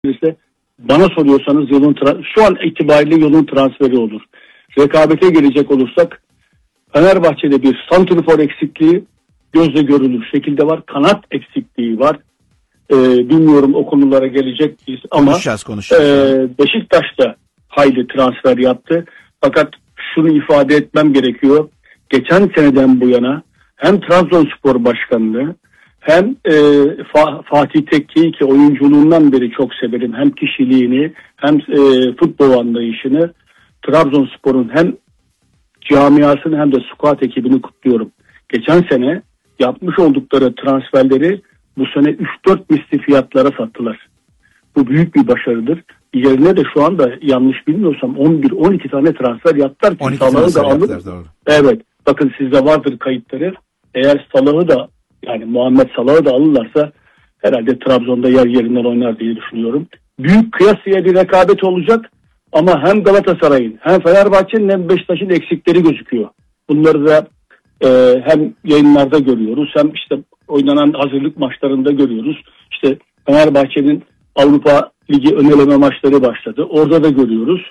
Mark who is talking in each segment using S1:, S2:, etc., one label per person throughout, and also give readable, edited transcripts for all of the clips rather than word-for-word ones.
S1: ise bana soruyorsanız şu an itibariyle yılın transferi olur. Rekabete gelecek olursak Fenerbahçe'de bir santrfor eksikliği gözle görülür şekilde var. Kanat eksikliği var. Bilmiyorum o konulara gelecek miyiz ama Beşiktaş'ta hayli transfer yaptı. Fakat şunu ifade etmem gerekiyor. Geçen seneden bu yana hem Trabzonspor Başkanlığı hem Fatih Tekke'yi ki oyunculuğundan beri çok severim. Hem kişiliğini hem futbol anlayışını, Trabzonspor'un hem camiasını hem de squad ekibini kutluyorum. Geçen sene yapmış oldukları transferleri bu sene 3-4 misli fiyatlara sattılar. Bu büyük bir başarıdır. Yerine de şu anda yanlış bilmiyorsam 11-12 tane transfer yaptılar ki Salah'ı da alıp evet bakın sizde vardır kayıtları. Eğer Salah'ı da yani Muhammed Salah'ı da alırlarsa herhalde Trabzon'da yer yerinden oynar diye düşünüyorum. Büyük kıyasıya bir rekabet olacak ama hem Galatasaray'ın hem Fenerbahçe'nin hem Beşiktaş'ın eksikleri gözüküyor. Bunları da hem yayınlarda görüyoruz hem işte oynanan hazırlık maçlarında görüyoruz. İşte Fenerbahçe'nin Avrupa Ligi ön eleme maçları başladı. Orada da görüyoruz.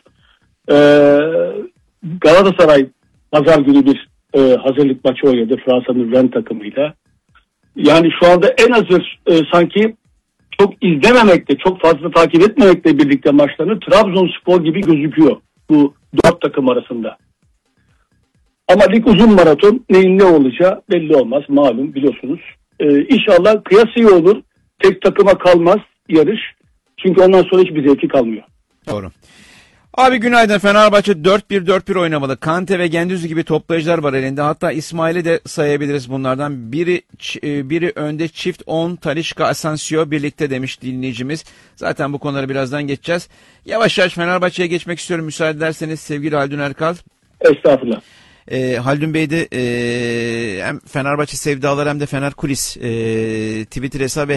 S1: Galatasaray pazar günü bir hazırlık maçı oynadı Fransa'nın Rennes takımıyla. Yani şu anda en hazır sanki çok izlememekle, çok fazla takip etmemekle birlikte maçlarını Trabzonspor gibi gözüküyor bu 4 takım arasında. Ama lig uzun maraton, neyin ne olacağı belli olmaz malum biliyorsunuz. İnşallah kıyası olur, tek takıma kalmaz yarış. Çünkü ondan sonra hiçbir zevki kalmıyor.
S2: Doğru. Abi günaydın. Fenerbahçe 4-1-4-1 oynamalı. Kante ve Güendüz gibi toplayıcılar var elinde. Hatta İsmail'i de sayabiliriz bunlardan. Biri önde çift 10 Talisca Asensio birlikte demiş dinleyicimiz. Zaten bu konuları birazdan geçeceğiz. Yavaş yavaş Fenerbahçe'ye geçmek istiyorum müsaade ederseniz sevgili Haldun Erkal.
S1: Estağfurullah.
S2: Haldun Bey de hem Fenerbahçe sevdaları hem de Fener Kulis Twitter hesabı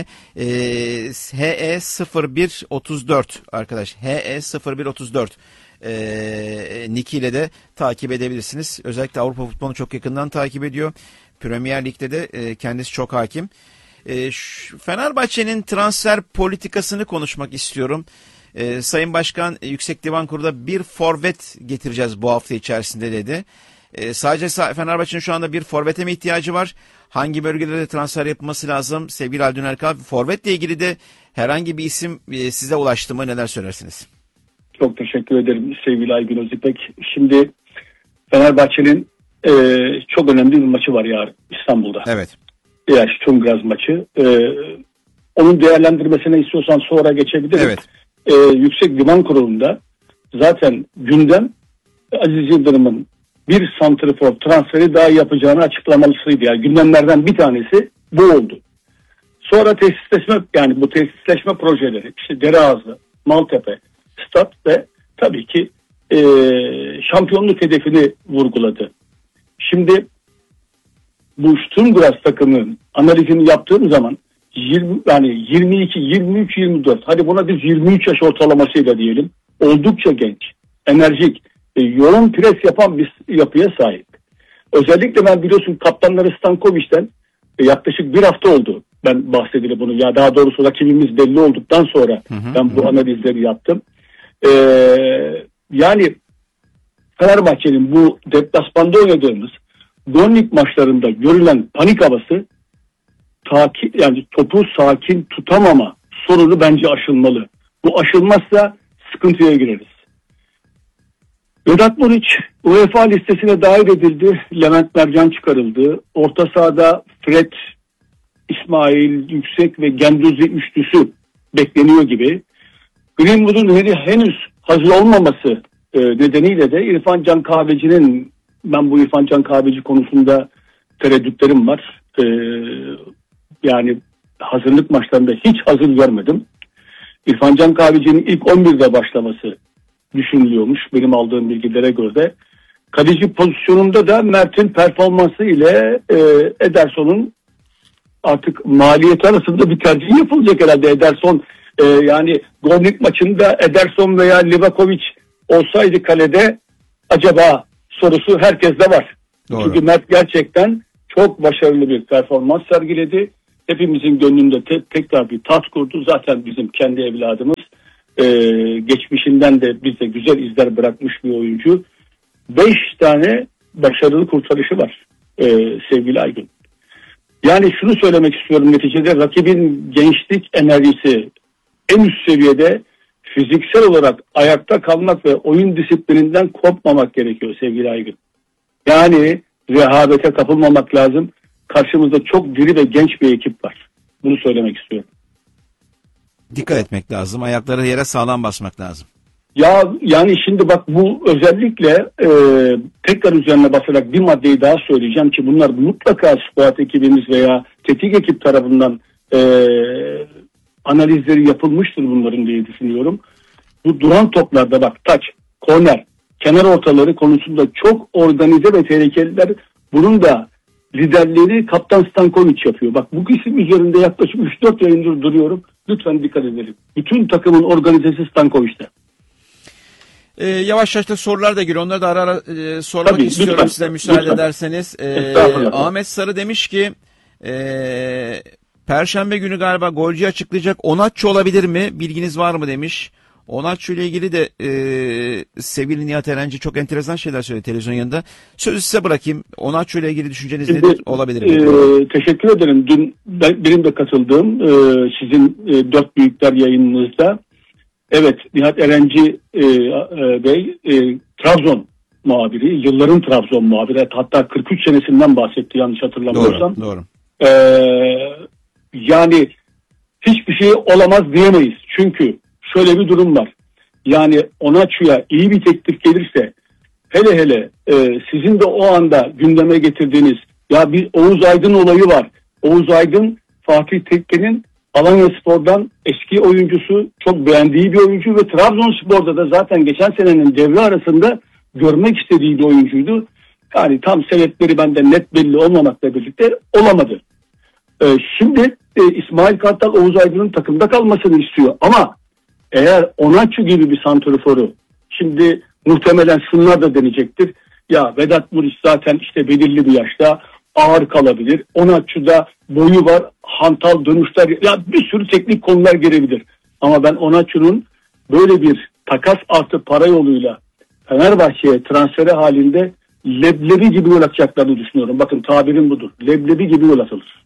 S2: HE0134 arkadaş. HE0134 nick ile de takip edebilirsiniz. Özellikle Avrupa futbolunu çok yakından takip ediyor. Premier Lig'de de kendisi çok hakim. Fenerbahçe'nin transfer politikasını konuşmak istiyorum. Sayın Başkan Yüksek Divan Kurulu'da bir forvet getireceğiz bu hafta içerisinde dedi. Sadece Fenerbahçe'nin şu anda bir forvete mi ihtiyacı var? Hangi bölgelerde transfer yapılması lazım? Sevgili Haldun Erkal, forvetle ilgili de herhangi bir isim size ulaştı mı? Neler söylersiniz?
S1: Çok teşekkür ederim sevgili Aygün Özipek. Şimdi Fenerbahçe'nin çok önemli bir maçı var yarın İstanbul'da.
S2: Evet.
S1: Sturm maçı. Onun değerlendirmesine istiyorsan sonra geçebilirim.
S2: Evet.
S1: Yüksek Divan Kurulu'nda zaten gündem Aziz Yıldırım'ın bir santrfor transferi daha yapacağını açıklamalısıydı. Yani gündemlerden bir tanesi bu oldu. Sonra bu tesisleşme projeleri işte Dereazı, Maltepe, Stat ve tabii ki şampiyonluk hedefini vurguladı. Şimdi bu Sturm takımının analizini yaptığım zaman 22, 23, 24 hadi buna biz 23 yaş ortalamasıyla diyelim. Oldukça genç, enerjik, yoğun pres yapan bir yapıya sahip. Özellikle ben biliyorsun kaptanları Stankovic'ten yaklaşık bir hafta oldu. Ben bahsedildi bunu. Ya daha doğrusu rakibimiz belli olduktan sonra ben bu analizleri yaptım. Yani Fenerbahçe'nin bu deplasmanda oynadığımız Gornik maçlarında görülen panik havası yani topu sakin tutamama sorunu bence aşılmalı. Bu aşılmazsa sıkıntıya gireriz. Vedat Muriç UEFA listesine dahil edildi. Levent Mercan çıkarıldı. Orta sahada Fred, İsmail, Yüksek ve Güendüz üçlüsü bekleniyor gibi. Greenwood'un henüz hazır olmaması nedeniyle de İrfan Can Kahveci'nin ben bu İrfan Can Kahveci konusunda tereddütlerim var. Yani hazırlık maçlarında hiç hazır görmedim. İrfan Can Kahveci'nin ilk 11'de başlaması düşünülüyormuş benim aldığım bilgilere göre de. Kaleci pozisyonunda da Mert'in performansı ile Ederson'un artık maliyeti arasında bir tercih yapılacak herhalde. Ederson yani Gornik maçında Ederson veya Livakovic olsaydı kalede acaba sorusu herkeste var. Doğru. Çünkü Mert gerçekten çok başarılı bir performans sergiledi. hepimizin gönlünde tekrar bir taht kurdu. Zaten bizim kendi evladımız. Geçmişinden de bizde güzel izler bırakmış bir oyuncu. 5 tane başarılı kurtarışı var sevgili Aygün. Yani şunu söylemek istiyorum, neticede rakibin gençlik enerjisi en üst seviyede, fiziksel olarak ayakta kalmak ve oyun disiplininden kopmamak gerekiyor sevgili Aygün. Yani rehavete kapılmamak lazım. Karşımızda çok diri ve genç bir ekip var. Bunu söylemek istiyorum.
S2: Dikkat etmek lazım. Ayakları yere sağlam basmak lazım.
S1: Ya yani şimdi bak, bu özellikle tekrar üzerine basarak bir maddeyi daha söyleyeceğim ki bunlar mutlaka squat ekibimiz veya tetik ekip tarafından analizleri yapılmıştır bunların diye düşünüyorum. Bu duran toplarda bak, taç, korner, kenar ortaları konusunda çok organize ve tehlikeliler. Bunun da liderleri Kaptan Stankovic yapıyor. Bak, bu isim üzerinde yaklaşık 3-4 yayındır duruyorum. Lütfen dikkat edelim. Bütün takımın organizesi Stankovic'te.
S2: Yavaş yavaş da sorular da geliyor. Onları da ara ara sormak
S1: Tabii,
S2: istiyorum
S1: lütfen,
S2: size müsaade
S1: lütfen.
S2: ederseniz. Ahmet Sarı demiş ki Perşembe günü galiba golcü açıklayacak Onaçu olabilir mi? Bilginiz var mı demiş. Onaçu ile ilgili de sevgili Nihat Erenci çok enteresan şeyler söyledi televizyon yanında. Sözü size bırakayım. Onaçu ile ilgili düşünceniz nedir? Olabilir mi?
S1: Teşekkür ederim. Dün benim de katıldığım sizin Dört Büyükler yayınınızda. Evet, Nihat Erenci Bey Trabzon muhabiri, yılların Trabzon muhabiri, hatta 43 senesinden bahsetti yanlış hatırlamıyorsam.
S2: Doğru.
S1: Yani hiçbir şey olamaz diyemeyiz. Çünkü şöyle bir durum var. Yani Onaçu'ya iyi bir teklif gelirse, hele sizin de o anda gündeme getirdiğiniz ya bir Oğuz Aydın olayı var. Oğuz Aydın, Fatih Tekke'nin Alanyaspor'dan eski oyuncusu, çok beğendiği bir oyuncu ve Trabzonspor'da da zaten geçen senenin devre arasında görmek istediği bir oyuncuydu. Yani tam sebepleri bende net belli olmamakla birlikte olamadı. Şimdi İsmail Kartal Oğuz Aydın'ın takımda kalmasını istiyor ama eğer Onaçu gibi bir santraforu, şimdi muhtemelen şunlar da deneyecektir. Ya Vedat Muriç zaten işte belirli bir yaşta, ağır kalabilir. Onaçu'da boyu var, hantal dönüşler, ya bir sürü teknik konular gelebilir. Ama ben Onaçu'nun böyle bir takas artı para yoluyla Fenerbahçe'ye transferi halinde leblebi gibi yol atacaklarını düşünüyorum. Bakın, tabirim budur. Leblebi gibi yol atılır.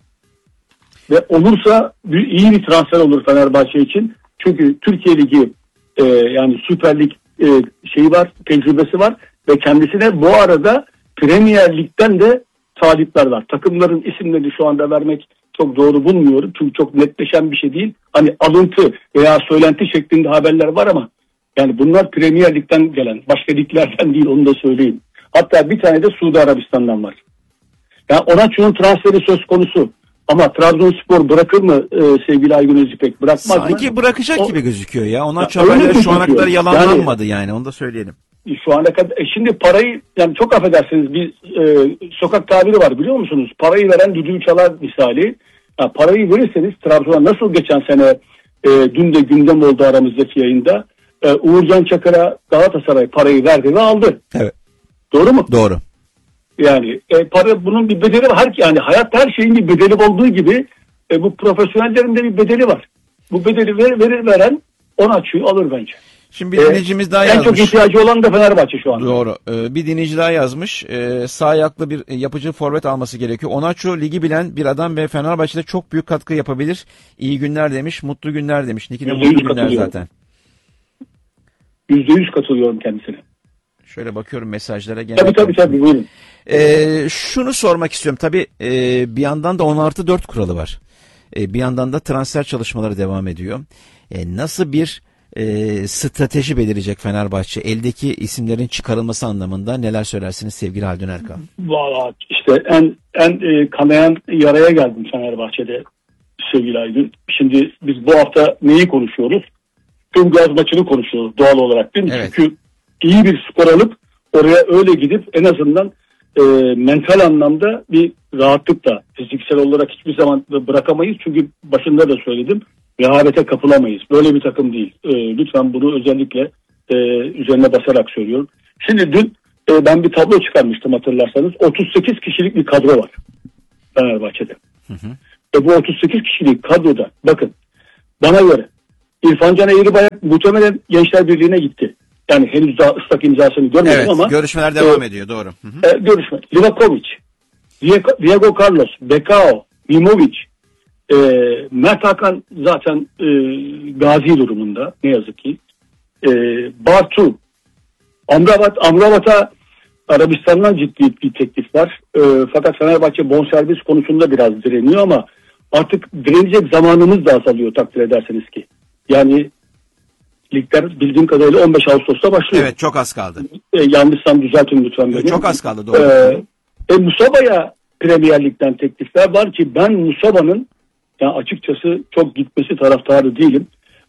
S1: Ve olursa iyi bir transfer olur Fenerbahçe için. Çünkü Türkiye Ligi yani Süper Lig şeyi var, tecrübesi var ve kendisine bu arada Premier Lig'den de talipler var. Takımların isimlerini şu anda vermek çok doğru bulmuyorum. Çünkü çok netleşen bir şey değil. Hani alıntı veya söylenti şeklinde haberler var ama yani bunlar Premier Lig'den gelen, başka liglerden değil, onu da söyleyeyim. Hatta bir tane de Suudi Arabistan'dan var. Yani Onaçu'nun transferi söz konusu. Ama Trabzonspor bırakır mı sevgili Aygün Özipek? Bırakmaz mı?
S2: Sanki bırakacak gibi gözüküyor ya. Onaçu
S1: öyle
S2: haberleri şu ana
S1: gözüküyor.
S2: kadar yalanlanmadı yani onu da söyleyelim.
S1: Şu ana kadar şimdi parayı, yani çok affedersiniz, bir sokak tabiri var biliyor musunuz? Parayı veren düdüğü çalar misali. Ya, parayı verirseniz Trabzon'a nasıl geçen sene dün de gündem oldu aramızdaki yayında. Uğurcan Çakır'a Galatasaray parayı verdi ve aldı.
S2: Evet.
S1: Doğru mu?
S2: Doğru.
S1: Yani para, bunun bir bedeli var. Yani hayatta her şeyin bir bedeli olduğu gibi bu profesyonellerin de bir bedeli var. Bu bedeli veren Onaçu'yu alır bence.
S2: Şimdi bir dinleyicimiz daha
S1: en
S2: yazmış.
S1: çok ihtiyacı olan da Fenerbahçe şu anda.
S2: Doğru. Bir dinleyici daha yazmış. Sağ ayaklı bir yapıcı forvet alması gerekiyor. Onaçu ligi bilen bir adam ve Fenerbahçe'de çok büyük katkı yapabilir. İyi günler demiş, mutlu günler demiş. Niki de mutlu günler zaten.
S1: %100 katılıyorum kendisine.
S2: Şöyle bakıyorum mesajlara.
S1: Tabii buyurun.
S2: Şunu sormak istiyorum. Tabii bir yandan da 10+4 kuralı var. Bir yandan da transfer çalışmaları devam ediyor. Nasıl bir strateji belirleyecek Fenerbahçe? Eldeki isimlerin çıkarılması anlamında neler söylersiniz sevgili Haldun Erkan?
S1: Valla işte en kanayan yaraya geldim Fenerbahçe'de sevgili Aydın. Şimdi biz bu hafta neyi konuşuyoruz? Gaz maçını konuşuyoruz doğal olarak değil mi?
S2: Evet.
S1: Çünkü iyi bir skor alıp oraya öyle gidip en azından mental anlamda bir rahatlıkla, fiziksel olarak hiçbir zaman bırakamayız. Çünkü başında da söyledim, rehavete kapılamayız. Böyle bir takım değil. Lütfen bunu özellikle üzerine basarak söylüyorum. Şimdi dün ben bir tablo çıkarmıştım hatırlarsanız. 38 kişilik bir kadro var Fenerbahçe'de. Bu 38 kişilik kadroda bakın bana göre İrfan Can Eğribayat muhtemelen Gençler Birliği'ne gitti. Yani henüz daha ıslak imzasını görmedim
S2: Evet,
S1: ama.
S2: görüşmeler devam ediyor, doğru.
S1: Görüşme. Livakovic, Diego Carlos, Bekao, Mimovic, Mert Hakan zaten gazi durumunda ne yazık ki. Bartu, Amrabat'a Arabistan'dan ciddi bir teklif var. Fakat Fenerbahçe bonservis konusunda biraz direniyor ama artık direnecek zamanımız da azalıyor takdir ederseniz ki. Yani ligler bildiğim kadarıyla 15 Ağustos'ta başlıyor.
S2: Evet, çok az kaldı.
S1: Yanlışsam düzeltin lütfen beni.
S2: Çok az kaldı, doğru.
S1: Musaba'ya Premier Lig'den teklifler var ki ben Musaba'nın yani açıkçası çok gitmesi taraftarı değilim.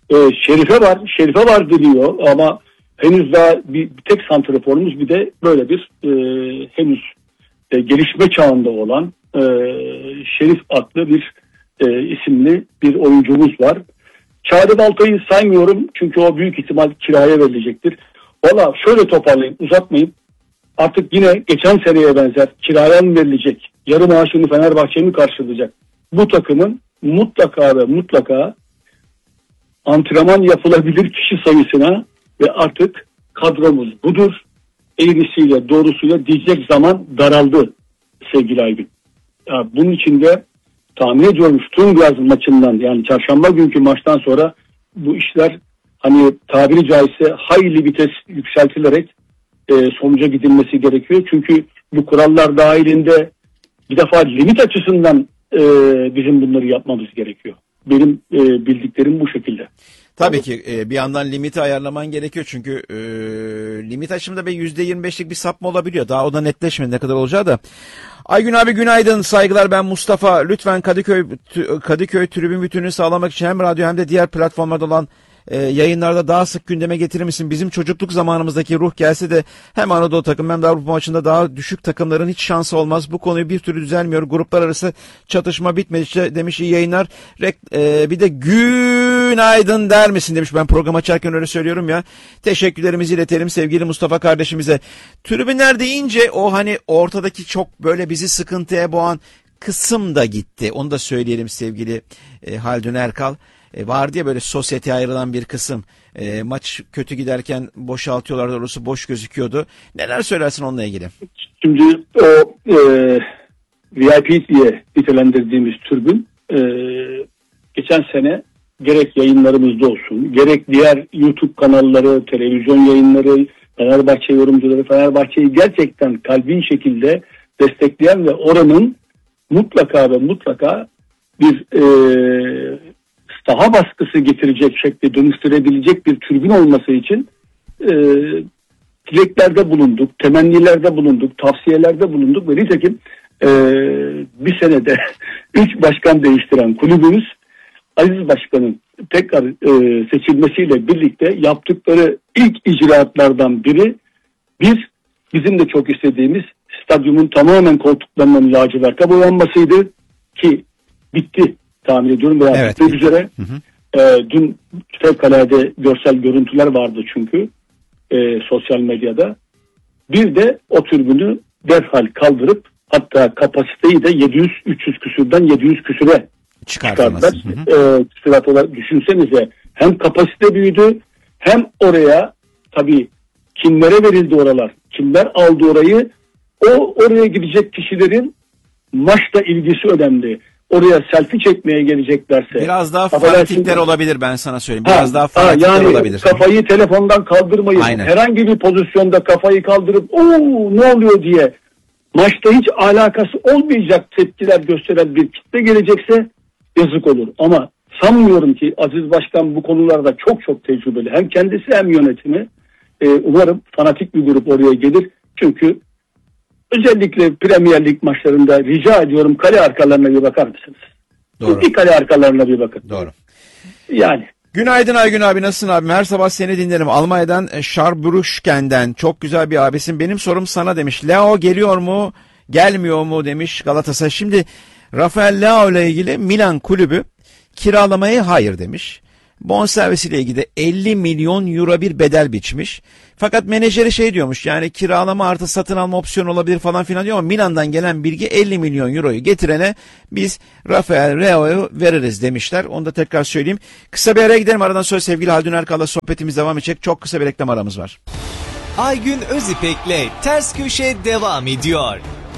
S1: Şerife var deniyor ama henüz daha bir tek santraforumuz bir de böyle bir henüz gelişme çağında olan Şerif adlı bir isimli bir oyuncumuz var. Çağrı Balta'yı saymıyorum çünkü o büyük ihtimal kiraya verilecektir. Valla şöyle toparlayayım, uzatmayayım. Artık yine geçen seneye benzer kiraya mı verilecek, yarı maaşını Fenerbahçe mi karşılayacak? Bu takımın mutlaka ve mutlaka antrenman yapılabilir kişi sayısına ve artık kadromuz budur, eğrisiyle doğrusuyla diyecek zaman daraldı sevgili Aygün. Ya bunun için de tahmin ediyorum Stuttgart maçından yani çarşamba günkü maçtan sonra bu işler hani tabiri caizse hayli vites yükseltilerek sonuca gidilmesi gerekiyor. Çünkü bu kurallar dahilinde bir defa limit açısından bizim bunları yapmamız gerekiyor. Benim bildiklerim bu şekilde.
S2: Tabii ki bir yandan limiti ayarlaman gerekiyor çünkü limit aşımında %25'lik bir sapma olabiliyor. Daha o da netleşmedi ne kadar olacağı da. Aygün abi günaydın, saygılar, ben Mustafa. Lütfen Kadıköy tribün bütünlüğünü sağlamak için hem radyo hem de diğer platformlarda olan yayınlarda daha sık gündeme getirir misin? Bizim çocukluk zamanımızdaki ruh gelse de hem Anadolu takım hem de Avrupa maçında daha düşük takımların hiç şansı olmaz. Bu konuyu bir türlü düzelmiyor. Gruplar arası çatışma bitmedikçe demiş, iyi yayınlar. Bir de günaydın der misin demiş. Ben program açarken öyle söylüyorum ya. Teşekkürlerimizi iletelim sevgili Mustafa kardeşimize. Tribünler deyince o hani ortadaki çok böyle bizi sıkıntıya boğan kısım da gitti. Onu da söyleyelim sevgili Haldun Erkal. Vardı ya böyle sosyeteye ayrılan bir kısım. Maç kötü giderken boşaltıyorlardı, orası boş gözüküyordu. Neler söylersin onunla ilgili?
S1: Şimdi o VIP diye nitelendirdiğimiz tribün geçen sene gerek yayınlarımızda olsun, gerek diğer YouTube kanalları, televizyon yayınları, Fenerbahçe yorumcuları, Fenerbahçe'yi gerçekten kalbi şekilde destekleyen ve oranın mutlaka ve mutlaka bir saha baskısı getirecek şekilde dönüştürebilecek bir tribün olması için dileklerde bulunduk, temennilerde bulunduk, tavsiyelerde bulunduk ve nitekim bir senede 3 başkan değiştiren kulübümüz Aziz Başkan'ın tekrar seçilmesiyle birlikte yaptıkları ilk icraatlardan biri bizim de çok istediğimiz stadyumun tamamen koltuklarının laciverte boyanmasıydı ki bitti tahmin ediyorum veya
S2: evet,
S1: bitmek üzere. Dün fevkalade görsel görüntüler vardı çünkü sosyal medyada. Bir de o tribünü derhal kaldırıp hatta kapasiteyi de 300 küsürden 700 küsüre çıkardılar. Sırat olarak düşünsenize hem kapasite büyüdü hem oraya tabii kimlere verildi oralar, kimler aldı orayı, oraya gidecek kişilerin maçla ilgisi önemli. Oraya selfie çekmeye geleceklerse.
S2: Biraz daha fanatikler olabilir, ben sana söyleyeyim. Biraz daha fanatikler
S1: yani
S2: olabilir.
S1: Kafayı telefondan kaldırmayın.
S2: Aynen.
S1: Herhangi bir pozisyonda kafayı kaldırıp ne oluyor diye maçta hiç alakası olmayacak tepkiler gösteren bir kitle gelecekse yazık olur. Ama sanmıyorum ki Aziz Başkan bu konularda çok çok tecrübeli. Hem kendisi hem yönetimi. Umarım fanatik bir grup oraya gelir. Çünkü özellikle Premier Lig maçlarında rica ediyorum kale arkalarına bir bakar mısınız?
S2: Doğru.
S1: Bir kale arkalarına bir bakın.
S2: Doğru.
S1: Yani.
S2: Günaydın Aygün abi, nasılsın abim? Her sabah seni dinlerim. Almanya'dan Scharbrücken'den çok güzel bir abisin. Benim sorum sana demiş. Leo geliyor mu? Gelmiyor mu demiş Galatasaray. Şimdi Rafael Leo ile ilgili Milan kulübü kiralamayı hayır demiş. bonservisiyle ilgili de 50 milyon euro bir bedel biçmiş. Fakat menajeri şey diyormuş, yani kiralama artı satın alma opsiyonu olabilir falan filan diyor ama Milan'dan gelen bilgi 50 milyon euroyu getirene biz Rafael Leao'yu veririz demişler. Onu da tekrar söyleyeyim. Kısa bir araya gidelim, aradan sonra sevgili Haldun Erkal'la sohbetimiz devam edecek. Çok kısa bir reklam aramız var.
S3: Aygün Özipek'le Ters Köşe devam ediyor.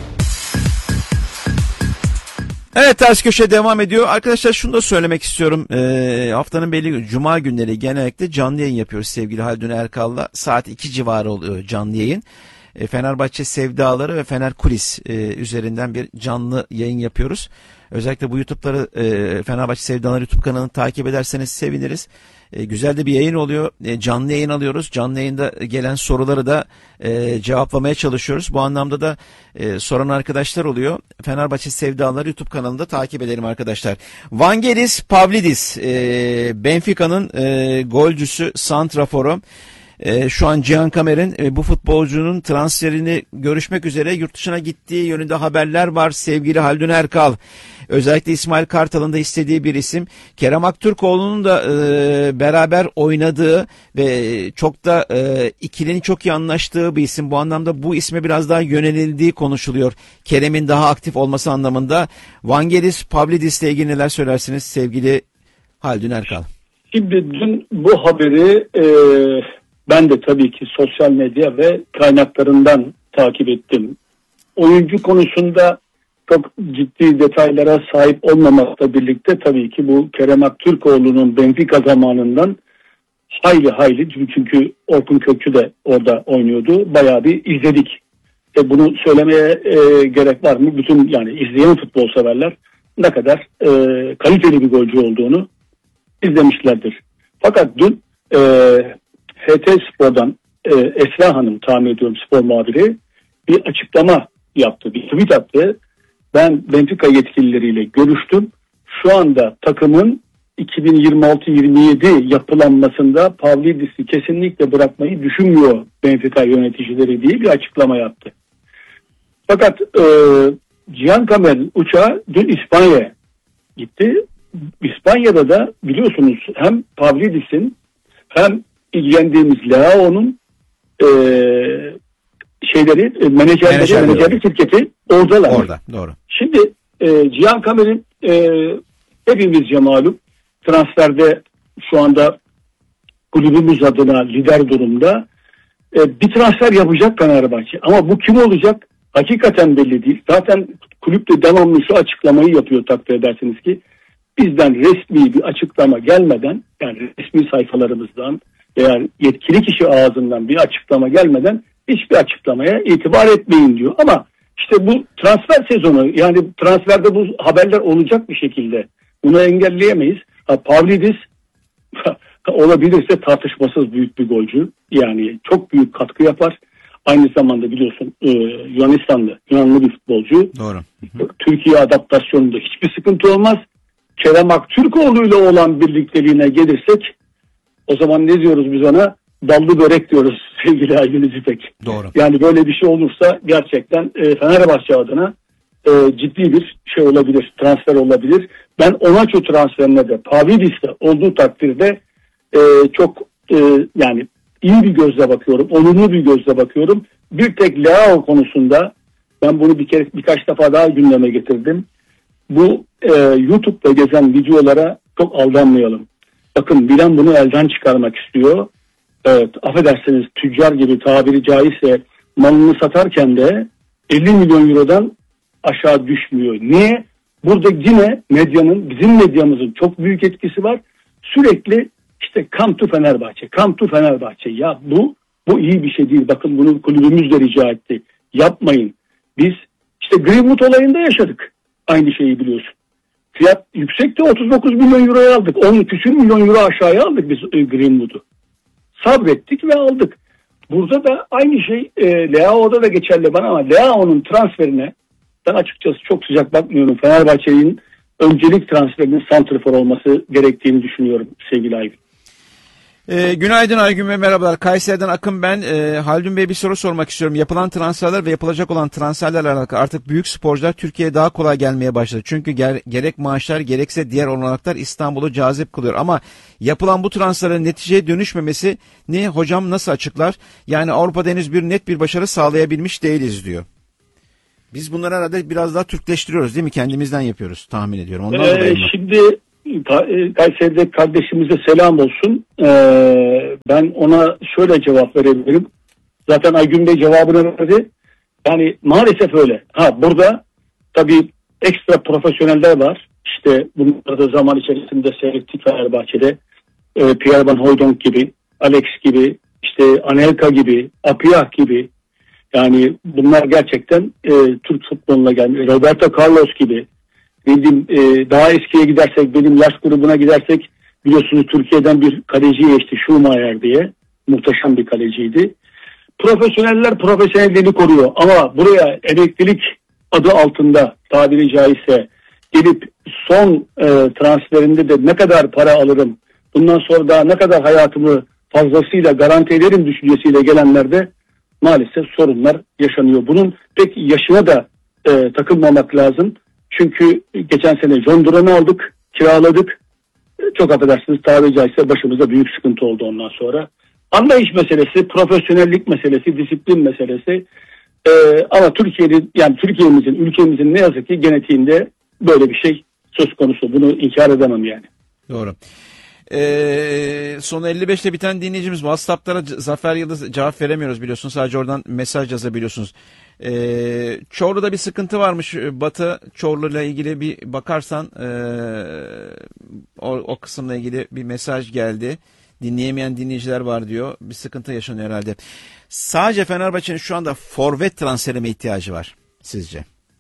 S2: Evet, Ters Köşe devam ediyor. Arkadaşlar şunu da söylemek istiyorum. Haftanın belli Cuma günleri genellikle canlı yayın yapıyoruz sevgili Haldun Erkal'la. Saat 2 civarı oluyor canlı yayın. Fenerbahçe Sevdaları ve Fener Kulis üzerinden bir canlı yayın yapıyoruz. Özellikle bu YouTube'ları Fenerbahçe Sevdaları YouTube kanalını takip ederseniz seviniriz. Güzel de bir yayın oluyor. Canlı yayın alıyoruz. Canlı yayında gelen soruları da cevaplamaya çalışıyoruz. Bu anlamda da soran arkadaşlar oluyor. Fenerbahçe Sevdaları YouTube kanalında takip edelim arkadaşlar. Vangelis Pavlidis, Benfica'nın golcüsü, santraforu. Şu an Cihan Kamer'in bu futbolcunun transferini görüşmek üzere yurt dışına gittiği yönünde haberler var sevgili Haldun Erkal. Özellikle İsmail Kartal'ın da istediği bir isim. Kerem Aktürkoğlu'nun da beraber oynadığı ve çok da ikilinin çok iyi anlaştığı bir isim. Bu anlamda bu isme biraz daha yönelildiği konuşuluyor. Kerem'in daha aktif olması anlamında. Vangelis Pavlidis ile ilgili neler söylersiniz sevgili Haldun Erkal?
S1: Şimdi dün bu haberi ben de tabii ki sosyal medya ve kaynaklarından takip ettim. Oyuncu konusunda çok ciddi detaylara sahip olmamakla birlikte tabii ki bu Kerem Aktürkoğlu'nun Benfica zamanından hayli çünkü Orkun Kökçü de orada oynuyordu. Bayağı bir izledik. Bunu söylemeye gerek var mı? Bütün yani izleyen futbol severler ne kadar kaliteli bir golcü olduğunu izlemişlerdir. Fakat dün HT Spor'dan Esra Hanım, tahmin ediyorum spor muhabiri, bir açıklama yaptı, bir tweet attı. Ben Benfica yetkilileriyle görüştüm. Şu anda takımın 2026-27 yapılanmasında Pavlidis'i kesinlikle bırakmayı düşünmüyor Benfica yöneticileri diye bir açıklama yaptı. Fakat Cihan Kamer'in uçağı dün İspanya'ya gitti. İspanya'da da biliyorsunuz hem Pavlidis'in hem ilgilendiğimiz Leao'nun menajerlik şirketi oradalar.
S2: Orada, doğru.
S1: Şimdi Cihan Kamer'in hepimizce malum transferde şu anda kulübümüz adına lider durumda. Bir transfer yapacak Fenerbahçe. Ama bu kim olacak? Hakikaten belli değil. Zaten kulüp de devamlı şu açıklamayı yapıyor, takdir edersiniz ki bizden resmi bir açıklama gelmeden, yani resmi sayfalarımızdan veya yetkili kişi ağzından bir açıklama gelmeden hiçbir açıklamaya itibar etmeyin diyor. Ama işte bu transfer sezonu, yani transferde bu haberler olacak bir şekilde, bunu engelleyemeyiz. Pavlidis olabilirse tartışmasız büyük bir golcü. Yani çok büyük katkı yapar. Aynı zamanda biliyorsun Yunanlı bir futbolcu.
S2: Doğru.
S1: Türkiye adaptasyonunda hiçbir sıkıntı olmaz. Kerem Aktürkoğlu ile olan birlikteliğine gelirsek o zaman ne diyoruz biz ona? Dallı börek diyoruz sevgili Aygün İzipek.
S2: Doğru.
S1: Yani böyle bir şey olursa gerçekten Fenerbahçe adına ciddi bir şey olabilir, transfer olabilir. Ben Onaço transferine de Pavlidis'te olduğu takdirde çok yani iyi bir gözle bakıyorum, olumlu bir gözle bakıyorum. Bir tek Leao konusunda ben bunu birkaç defa daha gündeme getirdim. Bu YouTube'da gezen videolara çok aldanmayalım. Bakın Milan bunu elden çıkarmak istiyor. Evet, affedersiniz, tüccar gibi tabiri caizse malını satarken de 50 milyon eurodan aşağı düşmüyor. Niye? Burada yine bizim medyamızın çok büyük etkisi var. Sürekli işte come to Fenerbahçe, come to Fenerbahçe. Ya bu iyi bir şey değil. Bakın bunu kulübümüz de rica etti. Yapmayın. Biz işte Greenwood olayında yaşadık. Aynı şeyi biliyorsun. Fiyat yüksekti, 39 milyon euroya aldık. 10 küsür milyon euro aşağıya aldık biz Greenwood'u. Sabrettik ve aldık. Burada da aynı şey Leao'da da geçerli bana, ama Leao'nun transferine ben açıkçası çok sıcak bakmıyorum. Fenerbahçe'nin öncelik transferinin santrafor olması gerektiğini düşünüyorum sevgili Aygün.
S2: Günaydın Aygün Bey, merhabalar. Kayseri'den Akın ben. Haldun Bey bir soru sormak istiyorum. Yapılan transferler ve yapılacak olan transferlerle alakalı artık büyük sporcular Türkiye'ye daha kolay gelmeye başladı. Çünkü gerek maaşlar gerekse diğer olanaklar İstanbul'u cazip kılıyor. Ama yapılan bu transferlerin neticeye dönüşmemesini hocam nasıl açıklar? Yani Avrupa'da henüz net bir başarı sağlayabilmiş değiliz diyor. Biz bunları herhalde biraz daha Türkleştiriyoruz değil mi? Kendimizden yapıyoruz tahmin ediyorum. Ondan dolayı mı?
S1: Şimdi Kayseri'de kardeşimize selam olsun. Ben ona şöyle cevap verebilirim. Zaten Aygün Bey cevabını verdi. Yani maalesef öyle. Burada tabii ekstra profesyoneller var. İşte bunları da zaman içerisinde seyrettik Fenerbahçe'de. Pierre Van Hooijdonk gibi, Alex gibi, işte Anelka gibi, Apiyah gibi. Yani bunlar gerçekten Türk futboluna gelmiyor. Roberto Carlos gibi. Bildiğim, daha eskiye gidersek, benim yaş grubuna gidersek biliyorsunuz Türkiye'den bir kaleci geçti, Schumacher diye. Muhteşem bir kaleciydi. Profesyoneller profesyonelliğini koruyor ama buraya emeklilik adı altında tabiri caizse gelip son transferinde de ne kadar para alırım, bundan sonra da ne kadar hayatımı fazlasıyla garanti ederim düşüncesiyle gelenlerde maalesef sorunlar yaşanıyor. Bunun pek yaşına da takılmamak lazım. Çünkü geçen sene John Duran'ı aldık, kiraladık. Çok affedersiniz tabiri caizse başımıza büyük sıkıntı oldu ondan sonra. Anlayış meselesi, profesyonellik meselesi, disiplin meselesi. Ama Türkiye'mizin, ülkemizin ne yazık ki genetiğinde böyle bir şey söz konusu. Bunu inkar edemem yani.
S2: Doğru. Son 55'te biten dinleyicimiz WhatsApp'lara Zafer Yıldız cevap veremiyoruz biliyorsunuz. Sadece oradan mesaj yazabiliyorsunuz. Çorlu'da bir sıkıntı varmış. Batı Çorlu'yla ilgili bir bakarsan o kısımla ilgili bir mesaj geldi. Dinleyemeyen dinleyiciler var diyor. Bir sıkıntı yaşanıyor herhalde. Sadece Fenerbahçe'nin şu anda forvet transferine ihtiyacı var sizce?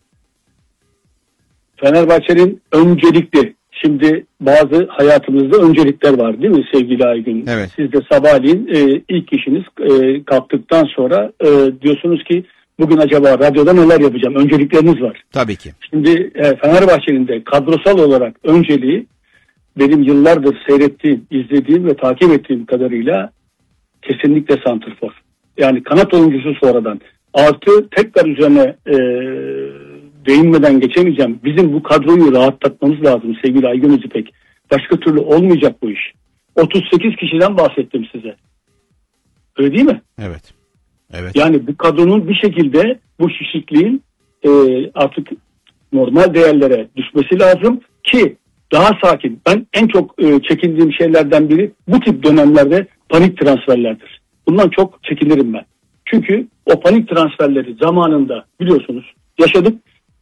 S1: Fenerbahçe'nin öncelikli. Şimdi bazı hayatımızda öncelikler var değil mi sevgili Aygün?
S2: Evet.
S1: Siz de sabahleyin ilk işiniz kalktıktan sonra diyorsunuz ki bugün acaba radyoda neler yapacağım? Öncelikleriniz var.
S2: Tabii ki.
S1: Şimdi Fenerbahçe'nin de kadrosal olarak önceliği benim yıllardır seyrettiğim, izlediğim ve takip ettiğim kadarıyla kesinlikle santrfor. Yani kanat oyuncusu sonradan. Artı tekrar üzerine değinmeden geçemeyeceğim. Bizim bu kadroyu rahatlatmamız lazım sevgili Aygün Özipek. Başka türlü olmayacak bu iş. 38 kişiden bahsettim size. Öyle değil mi?
S2: Evet. Evet.
S1: Yani bu kadronun bir şekilde bu şişikliğin artık normal değerlere düşmesi lazım ki daha sakin. Ben en çok çekindiğim şeylerden biri bu tip dönemlerde panik transferlerdir. Bundan çok çekinirim ben. Çünkü o panik transferleri zamanında biliyorsunuz yaşadık.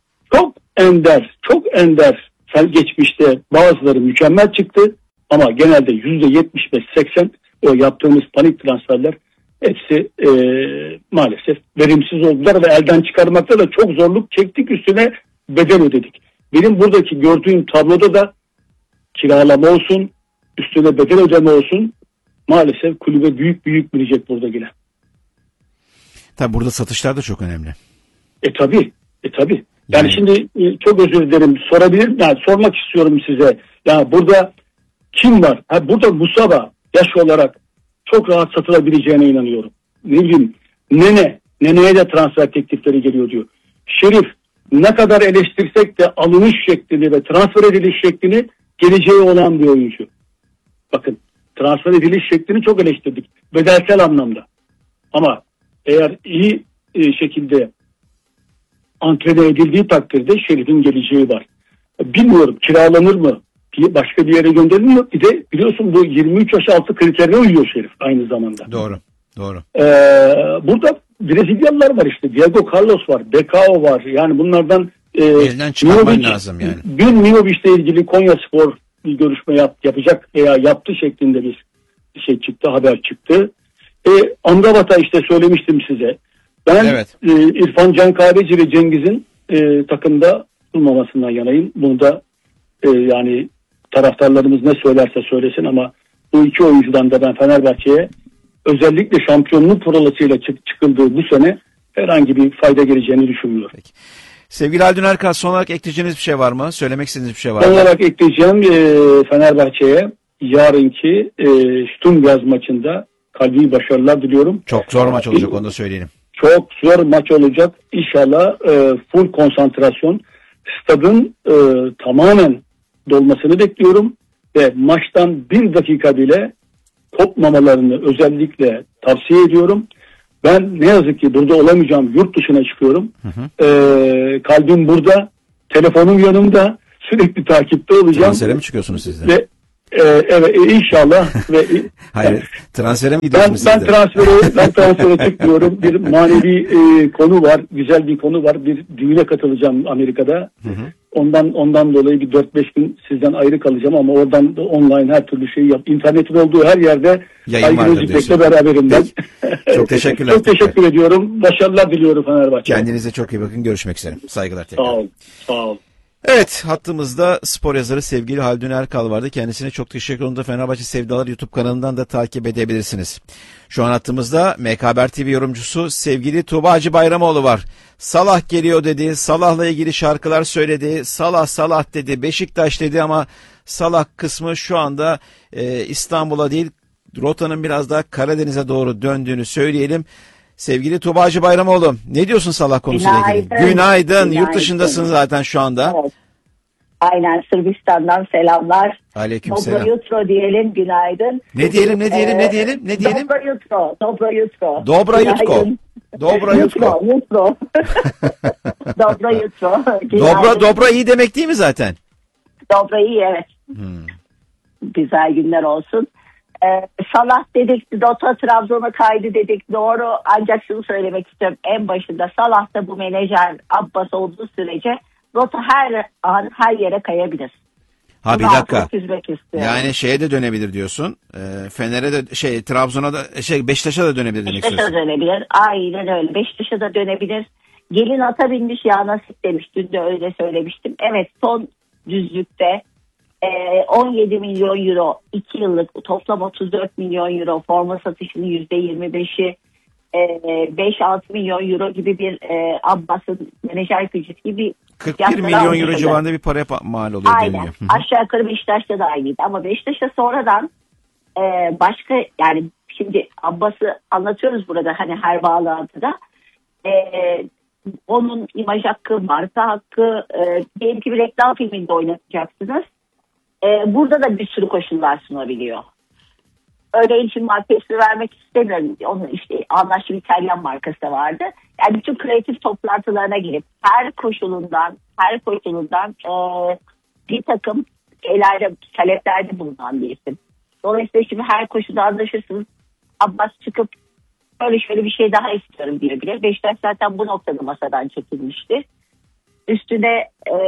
S1: Çok ender geçmişte bazıları mükemmel çıktı ama genelde %75-80 o yaptığımız panik transferler hepsi maalesef verimsiz oldular ve elden çıkarmakta da çok zorluk çektik, üstüne bedel ödedik. Benim buradaki gördüğüm tabloda da kiralama olsun, üstüne bedel ödeme olsun, maalesef kulübe büyük binecek burada yine.
S2: Tabii burada satışlar da çok önemli.
S1: Tabii. Yani şimdi çok özür dilerim, sormak istiyorum size. Yani burada kim var? Burada Musaba yaş olarak çok rahat satılabileceğine inanıyorum. Ne bileyim, Nene'ye de transfer teklifleri geliyor diyor. Şerif ne kadar eleştirsek de alınış şeklini ve transfer ediliş şeklini geleceği olan bir oyuncu. Bakın, transfer ediliş şeklini çok eleştirdik. Bedelsel anlamda. Ama eğer iyi şekilde antrene edildiği takdirde Şerif'in geleceği var. Bilmiyorum, kiralanır mı? Başka bir yere gönderilir mi? Bir de biliyorsun bu 23 yaş altı kriterine uyuyor Şerif aynı zamanda.
S2: Doğru.
S1: Burada Brezilyalılar var işte. Diego Carlos var. Becao var. Yani bunlardan
S2: elden çıkarman lazım yani.
S1: Bir Miovic'le ilgili Konyaspor bir görüşme yapacak veya yaptı şeklinde bir şey çıktı, haber çıktı. Amrabat'a işte söylemiştim size. Ben İrfan Can Kahveci ve Cengiz'in takımda bulmamasından yanayım. Bunu da yani taraftarlarımız ne söylerse söylesin ama bu iki oyuncudan da ben Fenerbahçe'ye özellikle şampiyonluk parolasıyla çıkıldığı bu sene herhangi bir fayda geleceğini düşünmüyorum.
S2: Peki. Sevgili Haldun Erkal, son olarak ekleyeceğiniz bir şey var mı? Söylemek istediğiniz bir şey var mı?
S1: Son olarak ekleyeceğim Fenerbahçe'ye yarınki Stuttgart maçında kalbi başarılar diliyorum.
S2: Çok zor maç olacak, onu da söyleyelim.
S1: Çok zor maç olacak. İnşallah full konsantrasyon. Stadın tamamen dolmasını bekliyorum. Ve maçtan bir dakika bile kopmamalarını özellikle tavsiye ediyorum. Ben ne yazık ki burada olamayacağım. Yurt dışına çıkıyorum. Kalbim burada. Telefonum yanımda. Sürekli takipte olacağım.
S2: Transfere mi çıkıyorsunuz siz de?
S1: Ve evet inşallah. Ve
S2: Hayır, transfere mi gidiyorsunuz
S1: ben
S2: siz de?
S1: transfere çıkmıyorum. Bir manevi konu var. Güzel bir konu var. Bir düğüne katılacağım Amerika'da. Ondan dolayı bir 4-5 gün sizden ayrı kalacağım ama oradan da online her türlü şeyi İnternetin olduğu her yerde
S2: Yayın vardır
S1: Aygün
S2: diyorsun.
S1: Özipek'le beraberim ben.
S2: Çok teşekkürler.
S1: Çok teşekkür ediyorum. Başarılar diliyorum Fenerbahçe.
S2: Kendinize çok iyi bakın. Görüşmek üzere. Saygılar tekrar.
S1: Sağ ol. Sağ ol.
S2: Evet, hattımızda spor yazarı sevgili Haldun Erkal vardı. Kendisine çok teşekkür ederim. Onu da Fenerbahçe Sevdalar YouTube kanalından da takip edebilirsiniz. Şu an hattımızda MK Haber TV yorumcusu sevgili Tuğba Hacı Bayramoğlu var. Salah geliyor dedi, Salah'la ilgili şarkılar söyledi, Salah dedi, Beşiktaş dedi ama Salah kısmı şu anda İstanbul'a değil, rotanın biraz daha Karadeniz'e doğru döndüğünü söyleyelim. Sevgili Tuğba Hacı Bayramoğlu, ne diyorsun Salah konusuyla ilgili? Günaydın. Yurt dışındasın zaten şu anda.
S4: Evet. Aynen, Sırbistan'dan selamlar.
S2: Aleykümselam.
S4: Dobro jutro diyelim, günaydın.
S2: Ne diyelim?
S4: Dobro jutro.
S2: Dobra jutro.
S4: Günaydın.
S2: Dobra jutro.
S4: Jutro. Dobro jutro.
S2: Dobra iyi demek değil mi zaten?
S4: Dobro iyi, evet. Güzel günler olsun. Salah dedik, Dota Trabzon'a kaydı dedik, doğru, ancak şunu söylemek istiyorum, en başında Salah da bu menajer Abbas olduğu sürece Dota her an her yere kayabilir.
S2: Ha bir
S4: Bunu
S2: dakika.
S4: altını çizmek istiyorum.
S2: Yani şeye de dönebilir diyorsun. Fener'e de Trabzon'a da Beşiktaş'a da dönebilir demek
S4: Beşiktaş'a
S2: istiyorsun.
S4: dönebilir. Aynen öyle. Beşiktaş'a da dönebilir. Gelin ata binmiş ya nasip demiş. Dün de öyle söylemiştim. Evet, son düzlükte 17 milyon euro 2 yıllık toplam 34 milyon euro forma satışının %25'i 5-6 milyon euro gibi bir Abbas'ın menajer ücreti gibi
S2: 41 milyon euro civarında bir paraya mal oluyor
S4: aynen.
S2: deniyor.
S4: Aşağı yukarı Beşiktaş'ta da aynıydı ama Beşiktaş'a sonradan başka, yani şimdi Abbas'ı anlatıyoruz burada hani her bağlantıda. Onun imaj hakkı, marka hakkı, diyelim ki bir reklam filminde oynatacaksınız. Burada da bir sürü koşullar sunabiliyor. Örneğin şimdi marka ismi vermek istemiyorum. Onun işte anlaştığı İtalyan markası da vardı. Yani bütün kreatif toplantılarına girip her koşulundan bir takım taleplerde bulunan bir isim. Dolayısıyla şimdi her koşulda anlaşırsınız. Abbas çıkıp şöyle bir şey daha istiyorum diyebilir. Beşiktaş zaten bu noktada masadan çekilmişti. Üstüne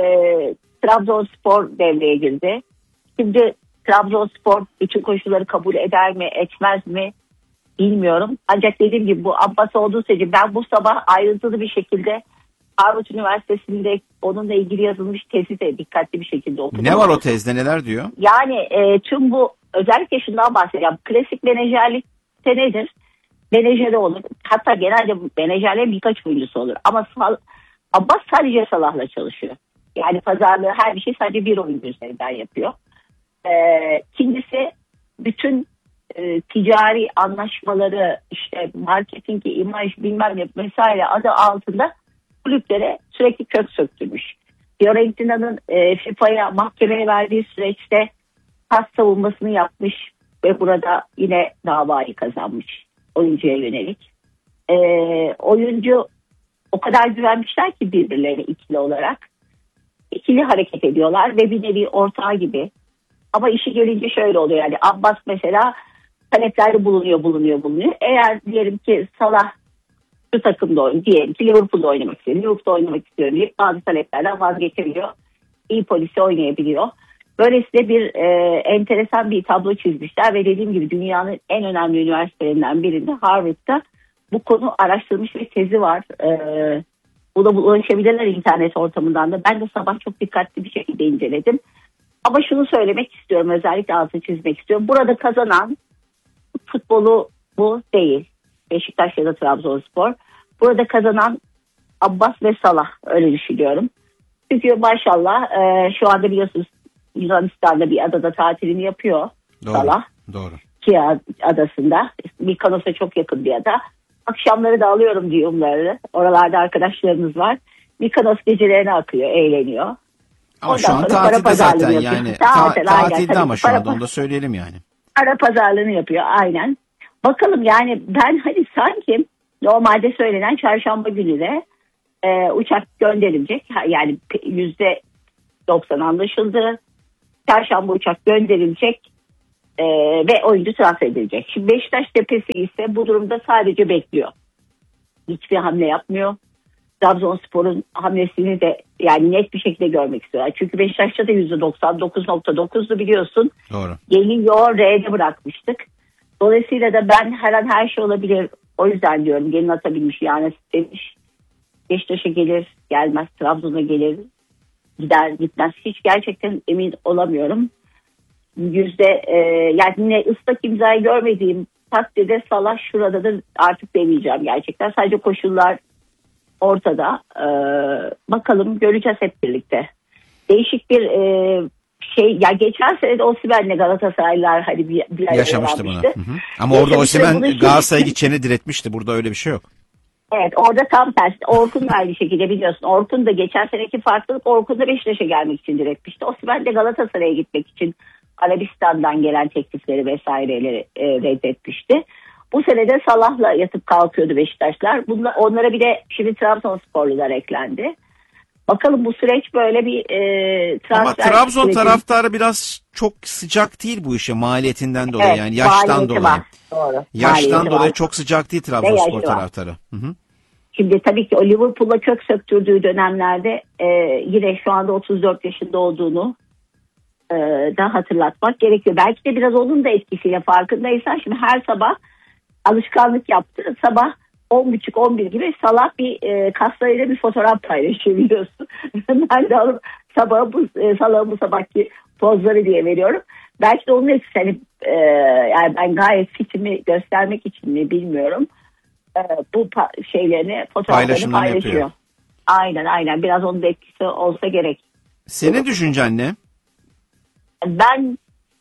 S4: Trabzonspor devreye girdi. Şimdi Trabzonspor bütün koşulları kabul eder mi, etmez mi bilmiyorum. Ancak dediğim gibi bu Abbas olduğu sürece ben bu sabah ayrıntılı bir şekilde Harvard Üniversitesi'nde onunla ilgili yazılmış tezi de dikkatli bir şekilde okudum.
S2: Ne var o tezde, neler diyor?
S4: Yani tüm bu özellikle şundan bahsedeceğim. Klasik menajerlikte nedir? Menajeri olur. Hatta genelde menajerlerin birkaç oyuncusu olur. Ama Abbas sadece Salah'la çalışıyor. Yani pazarlığı her bir şey sadece bir oyuncu üzerinden yapıyor. İkincisi bütün ticari anlaşmaları, işte marketingi, imaj bilmem ne vesaire adı altında kulüplere sürekli kök söktürmüş. Fiorentina'nın FIFA'ya mahkemeye verdiği süreçte has savunmasını yapmış ve burada yine davayı kazanmış oyuncuya yönelik. Oyuncu o kadar güvenmişler ki birbirlerine ikili olarak. İkili hareket ediyorlar ve bir nevi ortağı gibi. Ama işi gelince şöyle oluyor, yani Abbas mesela taleplerde bulunuyor. Eğer diyelim ki Salah şu takımda oynuyor, diyelim ki Liverpool'da oynamak istiyor, Liverpool'da oynamak istiyor diye bazı taleplerden vazgeçebiliyor. İyi polisi oynayabiliyor. Böylesine bir enteresan bir tablo çizmişler ve dediğim gibi dünyanın en önemli üniversitelerinden birinde, Harvard'da bu konu araştırılmış bir tezi var. Buna ulaşabilirler internet ortamından da. Ben de sabah çok dikkatli bir şekilde inceledim. Ama şunu söylemek istiyorum, özellikle altını çizmek istiyorum. Burada kazanan futbolu bu değil. Beşiktaş ya da Trabzonspor. Burada kazanan Abbas ve Salah, öyle düşünüyorum. Çünkü maşallah şu anda biliyorsunuz Yunanistan'da bir adada tatilini yapıyor.
S2: Doğru.
S4: Salah.
S2: Doğru.
S4: Kia adasında. Mykonos'a çok yakın bir ada. Akşamları da alıyorum diyumları. Oralarda arkadaşlarımız var. Mykonos gecelerine akıyor, eğleniyor.
S2: Ama
S4: Ondan
S2: şu an
S4: sonra
S2: tatilde
S4: para pazarlığını
S2: zaten
S4: yapıyor.
S2: yani.
S4: Tatilde
S2: Tatilde ama şu
S4: para-
S2: anda onu da söyleyelim yani.
S4: Ara pazarlığını yapıyor aynen. Bakalım yani ben hani sanki normalde söylenen çarşamba günü de uçak gönderilecek. Yani %90 anlaşıldı. Çarşamba uçak gönderilecek ve oyuncu transfer edilecek. Şimdi Beşiktaş cephesi ise bu durumda sadece bekliyor. Hiçbir hamle yapmıyor. Trabzonspor'un hamlesini de yani net bir şekilde görmek istiyorlar. Çünkü Beşiktaş'ta da %99.9'du biliyorsun.
S2: Doğru.
S4: Geliyor R'de bırakmıştık. Dolayısıyla da ben her an her şey olabilir. O yüzden diyorum gelin atabilmiş yani demiş. Beşiktaş'a gelir gelmez, Trabzon'a gelir gider gitmez. Hiç gerçekten emin olamıyorum. Yani yine ıslak imzayı görmediğim takdirde Salah şurada da artık demeyeceğim gerçekten. Sadece koşullar ortada. Bakalım göreceğiz hep birlikte. Değişik bir şey ya geçen sene de Osimhen'le Galatasaraylılar hani bir araya
S2: Yaşamıştı bunu.
S4: gelmişti.
S2: Hı hı. Ama orada
S4: Yaşamıştı,
S2: Osimhen
S4: bunu şimdi-
S2: Galatasaray'a gideceğini diretmişti. Burada öyle bir şey yok.
S4: Evet orada tam tersi. Orkun da aynı şekilde biliyorsun. Orkun da geçen seneki farklılık Orkun da Beşiktaş'a gelmek için diretmişti. Osimhen de Galatasaray'a gitmek için Arabistan'dan gelen teklifleri vesaireleri reddetmişti. Bu sene de Salah'la yatıp kalkıyordu Beşiktaşlar. Onlara bir de şimdi Trabzonsporlular eklendi. Bakalım bu süreç böyle bir transfer.
S2: Ama Trabzon
S4: süreci.
S2: taraftarı biraz çok sıcak değil bu işe maliyetinden dolayı
S4: Evet,
S2: yani yaştan
S4: maliyeti
S2: dolayı.
S4: var. Doğru.
S2: Yaştan
S4: Maliyeti
S2: dolayı
S4: var.
S2: çok sıcak değil
S4: Ve
S2: Trabzonspor
S4: yaşı var.
S2: taraftarı. Hı hı.
S4: Şimdi tabii ki o Liverpool'a kök söktürdüğü dönemlerde yine şu anda 34 yaşında olduğunu da hatırlatmak gerekiyor. Belki de biraz onun da etkisiyle farkındaysan şimdi her sabah alışkanlık yaptı. Sabah 10.30-11 gibi Salah bir kaslarıyla bir fotoğraf paylaşıyor biliyorsun. Ben de alıp Salah'ın bu sabahki pozları diye veriyorum. Belki de onun etkisi hani, yani ben gayet fitimi göstermek için mi bilmiyorum. Bu şeylerini fotoğraflarını
S2: Paylaşımlarını
S4: paylaşıyor.
S2: yapıyor.
S4: Aynen biraz onun da etkisi olsa gerek.
S2: Senin düşüncen ne?
S4: Ben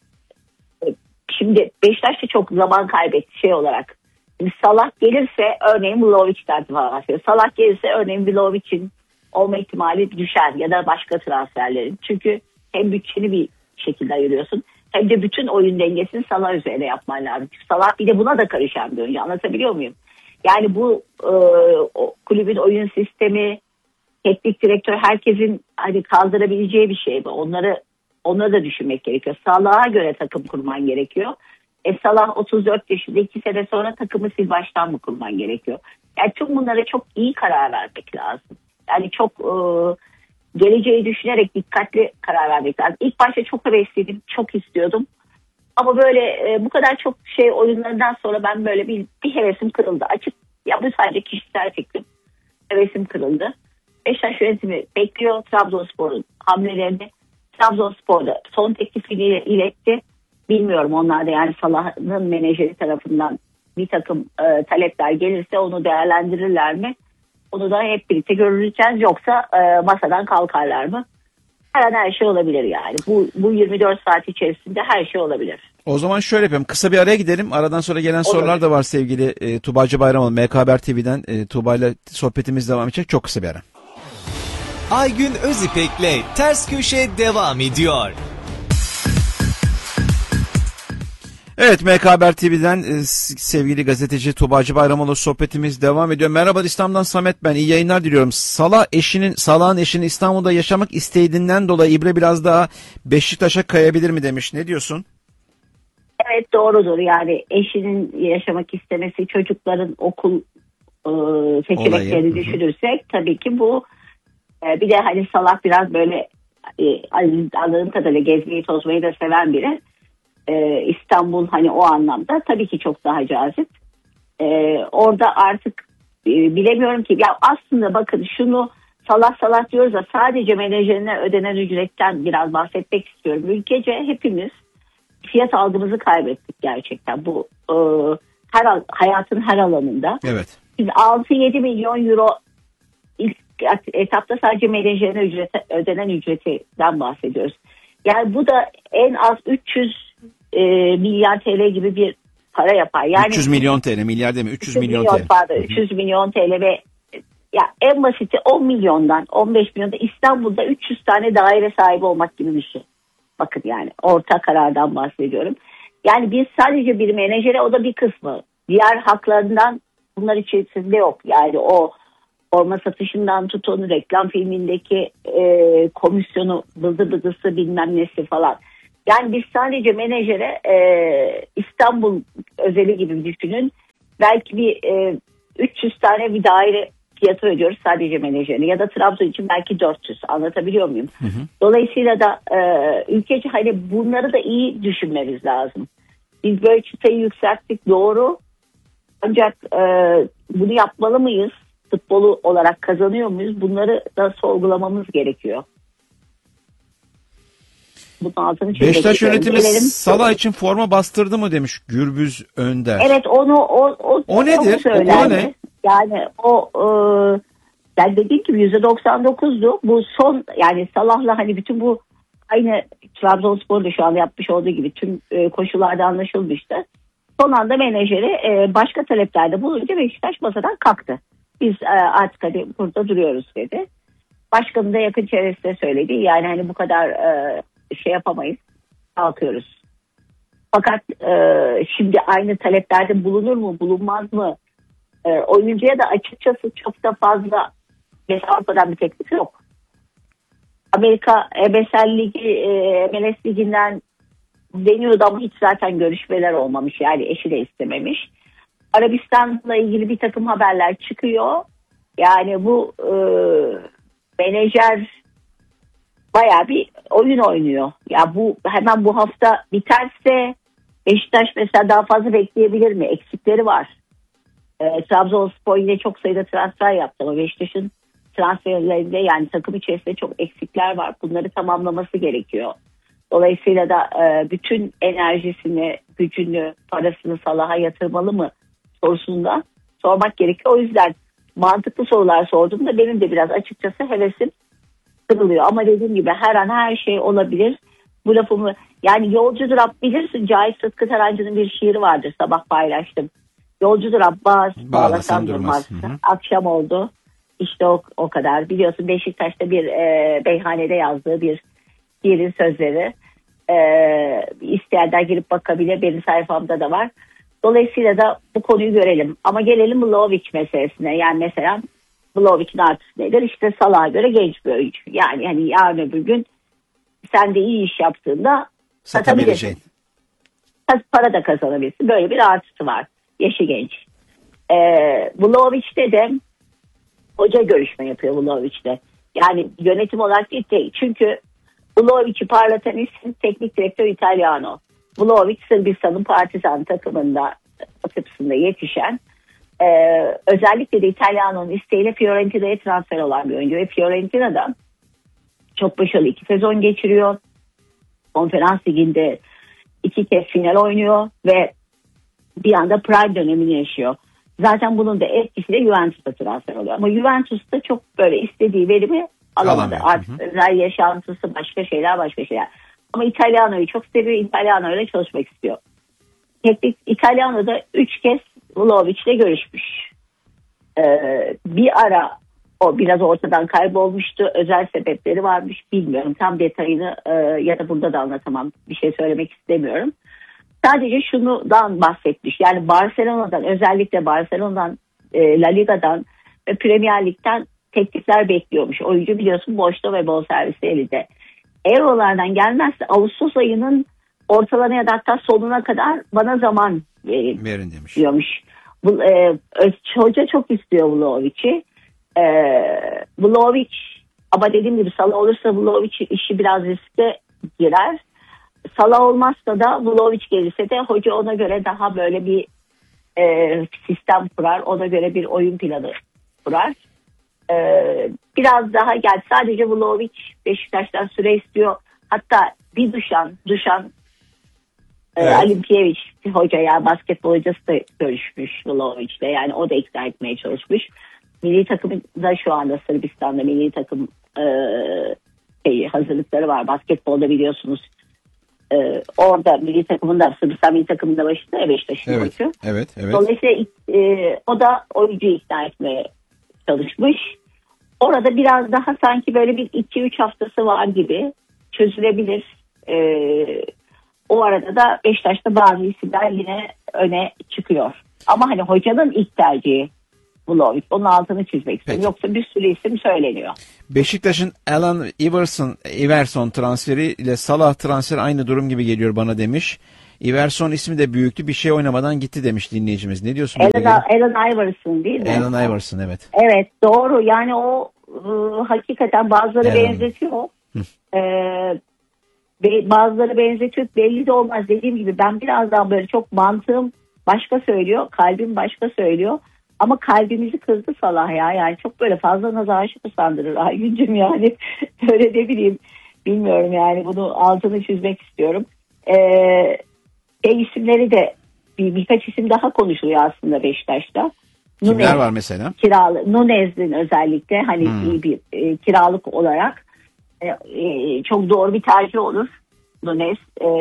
S4: şimdi Beşiktaş'ta çok zaman kaybetti şey olarak. Şimdi Salah gelirse örneğin Vlahovic'den falan bahsediyor. Salah gelirse örneğin Vlahovic'in olma ihtimali düşer ya da başka transferlerin. Çünkü hem bütçeni bir şekilde ayırıyorsun hem de bütün oyun dengesini Salah üzerine yapman lazım. Çünkü Salah bir de buna da karışan bir oyuncu. Anlatabiliyor muyum? Yani bu kulübün oyun sistemi, teknik direktör herkesin hani kaldırabileceği bir şey bu. Onları da düşünmek gerekiyor. Salah'a göre takım kurman gerekiyor. Salah 34 yaşında 2 sene sonra takımı sil baştan mı kurman gerekiyor? Yani tüm bunlara çok iyi karar vermek lazım. Yani çok geleceği düşünerek dikkatli karar vermek lazım. İlk başta çok hevesliydim, çok istiyordum. Ama böyle bu kadar çok şey oyunlarından sonra ben böyle bir hevesim kırıldı. Açık ya bu sadece kişisel fikrim. Hevesim kırıldı. Beşiktaş yönetimi bekliyor Trabzonspor'un hamlelerini. Trabzonspor'da son teklifini iletti. Bilmiyorum onlar da yani Salah'ın menajeri tarafından bir takım talepler gelirse onu değerlendirirler mi? Onu da hep birlikte göreceğiz. Yoksa masadan kalkarlar mı? Her an her şey olabilir yani. Bu 24 saat içerisinde her şey olabilir.
S2: O zaman şöyle yapalım. Kısa bir araya gidelim. Aradan sonra gelen sorular da var sevgili Tuğbacı Bayramoğlu. MK Haber TV'den Tuğba ile sohbetimiz devam edecek. Çok kısa bir ara.
S3: Aygün Özipek'le Ters Köşe devam ediyor.
S2: Evet, MK Haber TV'den sevgili gazeteci Tuğbacı Bayramoğlu sohbetimiz devam ediyor. Merhaba, İstanbul'dan Samet ben. İyi yayınlar diliyorum. Salah'ın eşinin İstanbul'da yaşamak istediğinden dolayı İbre biraz daha Beşiktaş'a kayabilir mi demiş. Ne diyorsun?
S4: Evet doğrudur. Yani eşinin yaşamak istemesi, çocukların okul seçeneklerini düşünürsek tabii ki bu bir de hani Salah biraz böyle anladığım kadarıyla gezmeyi tozmayı da seven biri. İstanbul hani o anlamda tabii ki çok daha cazip. Orada artık bilemiyorum ki ya aslında bakın şunu Salah diyoruz da sadece menajerine ödenen ücretten biraz bahsetmek istiyorum. Ülkece hepimiz fiyat algımızı kaybettik gerçekten bu hayatın her alanında.
S2: Evet.
S4: Biz 6-7 milyon euro ilk etapta sadece menajerine ödenen ücretinden bahsediyoruz. Yani bu da en az 300 milyar TL gibi bir para yapar. Yani
S2: 300 milyon TL, milyar değil mi? 300 milyon TL.
S4: Pardon, 300 milyon TL ve ya en basiti 10 milyondan 15 milyonda İstanbul'da 300 tane daire sahibi olmak gibi bir şey. Bakın yani orta karardan bahsediyorum. Yani biz sadece bir menajere, o da bir kısmı. Diğer haklarından bunlar içerisinde yok. Yani o forma satışından tutun, reklam filmindeki komisyonu, bızı bızısı bilmem nesi falan. Yani biz sadece menajere İstanbul özeli gibi düşünün. Belki bir 300 tane bir daire fiyatı ödüyoruz sadece menajerine, ya da Trabzon için belki 400, anlatabiliyor muyum? Hı hı. Dolayısıyla da ülkece hani bunları da iyi düşünmemiz lazım. Biz böyle çıtayı yükselttik, doğru, ancak bunu yapmalı mıyız? Futbolu olarak kazanıyor muyuz? Bunları da sorgulamamız gerekiyor. Bunun altını
S2: Beşiktaş yönetimi Salah için forma bastırdı mı demiş Gürbüz Önder.
S4: Evet, o
S2: nedir? O ne?
S4: Yani yani dediğim gibi %99'du. Bu son, yani Salah'la hani bütün bu aynı Trabzonspor'da şu anda yapmış olduğu gibi tüm koşullarda anlaşılmıştı. Son anda menajeri başka taleplerde bulunca Beşiktaş masadan kalktı. Biz artık hadi burada duruyoruz dedi. Başkanı da yakın çevresinde söyledi. Yani hani bu kadar şey yapamayız, kalkıyoruz. Fakat şimdi aynı taleplerde bulunur mu, bulunmaz mı? Oyuncuya da açıkçası çok da fazla Avrupa'dan bir teklif yok. Amerika MSL Ligi, MLS Ligi'nden deniyordu ama hiç zaten görüşmeler olmamış. Yani eşi de istememiş. Arabistan'la ilgili bir takım haberler çıkıyor. Yani bu menajer bayağı bir oyun oynuyor. Ya bu hemen bu hafta biterse Beşiktaş mesela daha fazla bekleyebilir mi? Eksikleri var. Trabzonspor yine çok sayıda transfer yaptı ama Beşiktaş'ın transferlerinde, yani takım içerisinde çok eksikler var. Bunları tamamlaması gerekiyor. Dolayısıyla da bütün enerjisini, gücünü, parasını Salah'a yatırmalı mı sorusunu da sormak gerekiyor. O yüzden mantıklı sorular sorduğumda benim de biraz açıkçası hevesim kırılıyor. Ama dediğim gibi her an her şey olabilir. Bu lafımı, yani yolcudur Abbas, bilirsin, Cahit Sıtkı Tarancı'nın bir şiiri vardır, sabah paylaştım. Yolcudur Abbas, bağlasan durmaz. Akşam oldu. İşte o kadar. Biliyorsun Beşiktaş'ta bir beyhanede yazdığı bir şiirin sözleri. İsteyenler girip bakabilir. Benim sayfamda da var. Dolayısıyla da bu konuyu görelim. Ama gelelim Vlahovic meselesine. Yani mesela Vlahovic'in artısı nedir? İşte Salah'a göre genç bir oyuncu. Yani hani yarın öbür gün sen de iyi iş yaptığında satabilirsin. Para da kazanabilirsin. Böyle bir artısı var. Yaşı genç. Vlahovic'te de hoca görüşme yapıyor Vlahovic'te. Yani yönetim olarak değil. Çünkü Vlahovic'i parlatan isim teknik direktör Italiano. Vlahovic Sırbistan'ın Partizan takımında, altyapısında yetişen, özellikle de İtalyano'nun isteğiyle Fiorentina'ya transfer olan bir oyuncu. Ve Fiorentina'da çok başarılı 2 sezon geçiriyor. Konferans Ligi'nde 2 kez final oynuyor ve bir anda Prime dönemini yaşıyor. Zaten bunun da etkisiyle Juventus'ta transfer oluyor. Ama Juventus'ta çok böyle istediği verimi alamadı. Artık özel yaşantısı, başka şeyler. Ama İtalyano'yu çok seviyor. İtalyano'yla çalışmak istiyor. İtalyano da 3 kez Vlahovic'le görüşmüş. Bir ara o biraz ortadan kaybolmuştu. Özel sebepleri varmış. Bilmiyorum tam detayını, ya da burada da anlatamam. Bir şey söylemek istemiyorum. Sadece şundan bahsetmiş. Yani Barcelona'dan, özellikle Barcelona'dan, La Liga'dan ve Premier Lig'den teklifler bekliyormuş. Oyuncu biliyorsun boşta ve bonservisi elinde. Eurolardan gelmezse Ağustos ayının ortalarına ya da hatta sonuna kadar bana zaman verin demiş. Diyormuş. Hoca çok istiyor Vlahovic'i. Vlahovic, ama dediğim gibi Salah olursa Vlahovic işi biraz riske girer. Salah olmazsa da Vlahovic gelirse de hoca ona göre daha böyle bir sistem kurar. Ona göre bir oyun planı kurar. Biraz daha sadece Vlahovic Beşiktaş'tan süre istiyor. Hatta bir Dušan Alimpijević hoca, ya basketbol hocası da görüşmüş Vlahovic'le. Yani o da ikna etmeye çalışmış. Milli takımda şu anda Sırbistan'da milli takım hazırlıkları var. Basketbolda biliyorsunuz orada milli takımında, Sırbistan milli takımında başında ya, Beşiktaş'ın
S2: Evet,
S4: koçu.
S2: evet, evet.
S4: Dolayısıyla o da oyuncuyu ikna etmeye çalışmış. Orada biraz daha sanki böyle bir 2-3 haftası var gibi, çözülebilir. O arada da Beşiktaş'ta bazı isimler yine öne çıkıyor. Ama hani hocanın ilk tercihi Vlahovic. Onun altını çizmek istiyorum. Yoksa bir sürü isim söyleniyor.
S2: Beşiktaş'ın Alan Iverson transferi ile Salah transferi aynı durum gibi geliyor bana demiş. Iverson ismi de büyüktü, bir şey oynamadan gitti demiş dinleyicimiz. Ne diyorsun?
S4: Alan Iverson değil mi?
S2: Alan Iverson, evet.
S4: Evet, doğru. Yani o hakikaten bazıları benzetiyor. Bazıları benzetiyor. Belli de olmaz. Dediğim gibi ben birazdan böyle çok mantığım başka söylüyor. Kalbim başka söylüyor. Ama kalbimizi kırdı Salah ya. Yani çok böyle fazla nazar aşık usandırır Aygüncüm yani. Öyle ne bileyim. Bilmiyorum yani, bunu altını çizmek istiyorum. İsimleri de birkaç isim daha konuşuluyor aslında Beşiktaş'ta.
S2: Kimler var mesela?
S4: Nunez'in özellikle hani iyi bir kiralık olarak çok doğru bir tercih olur Nunez.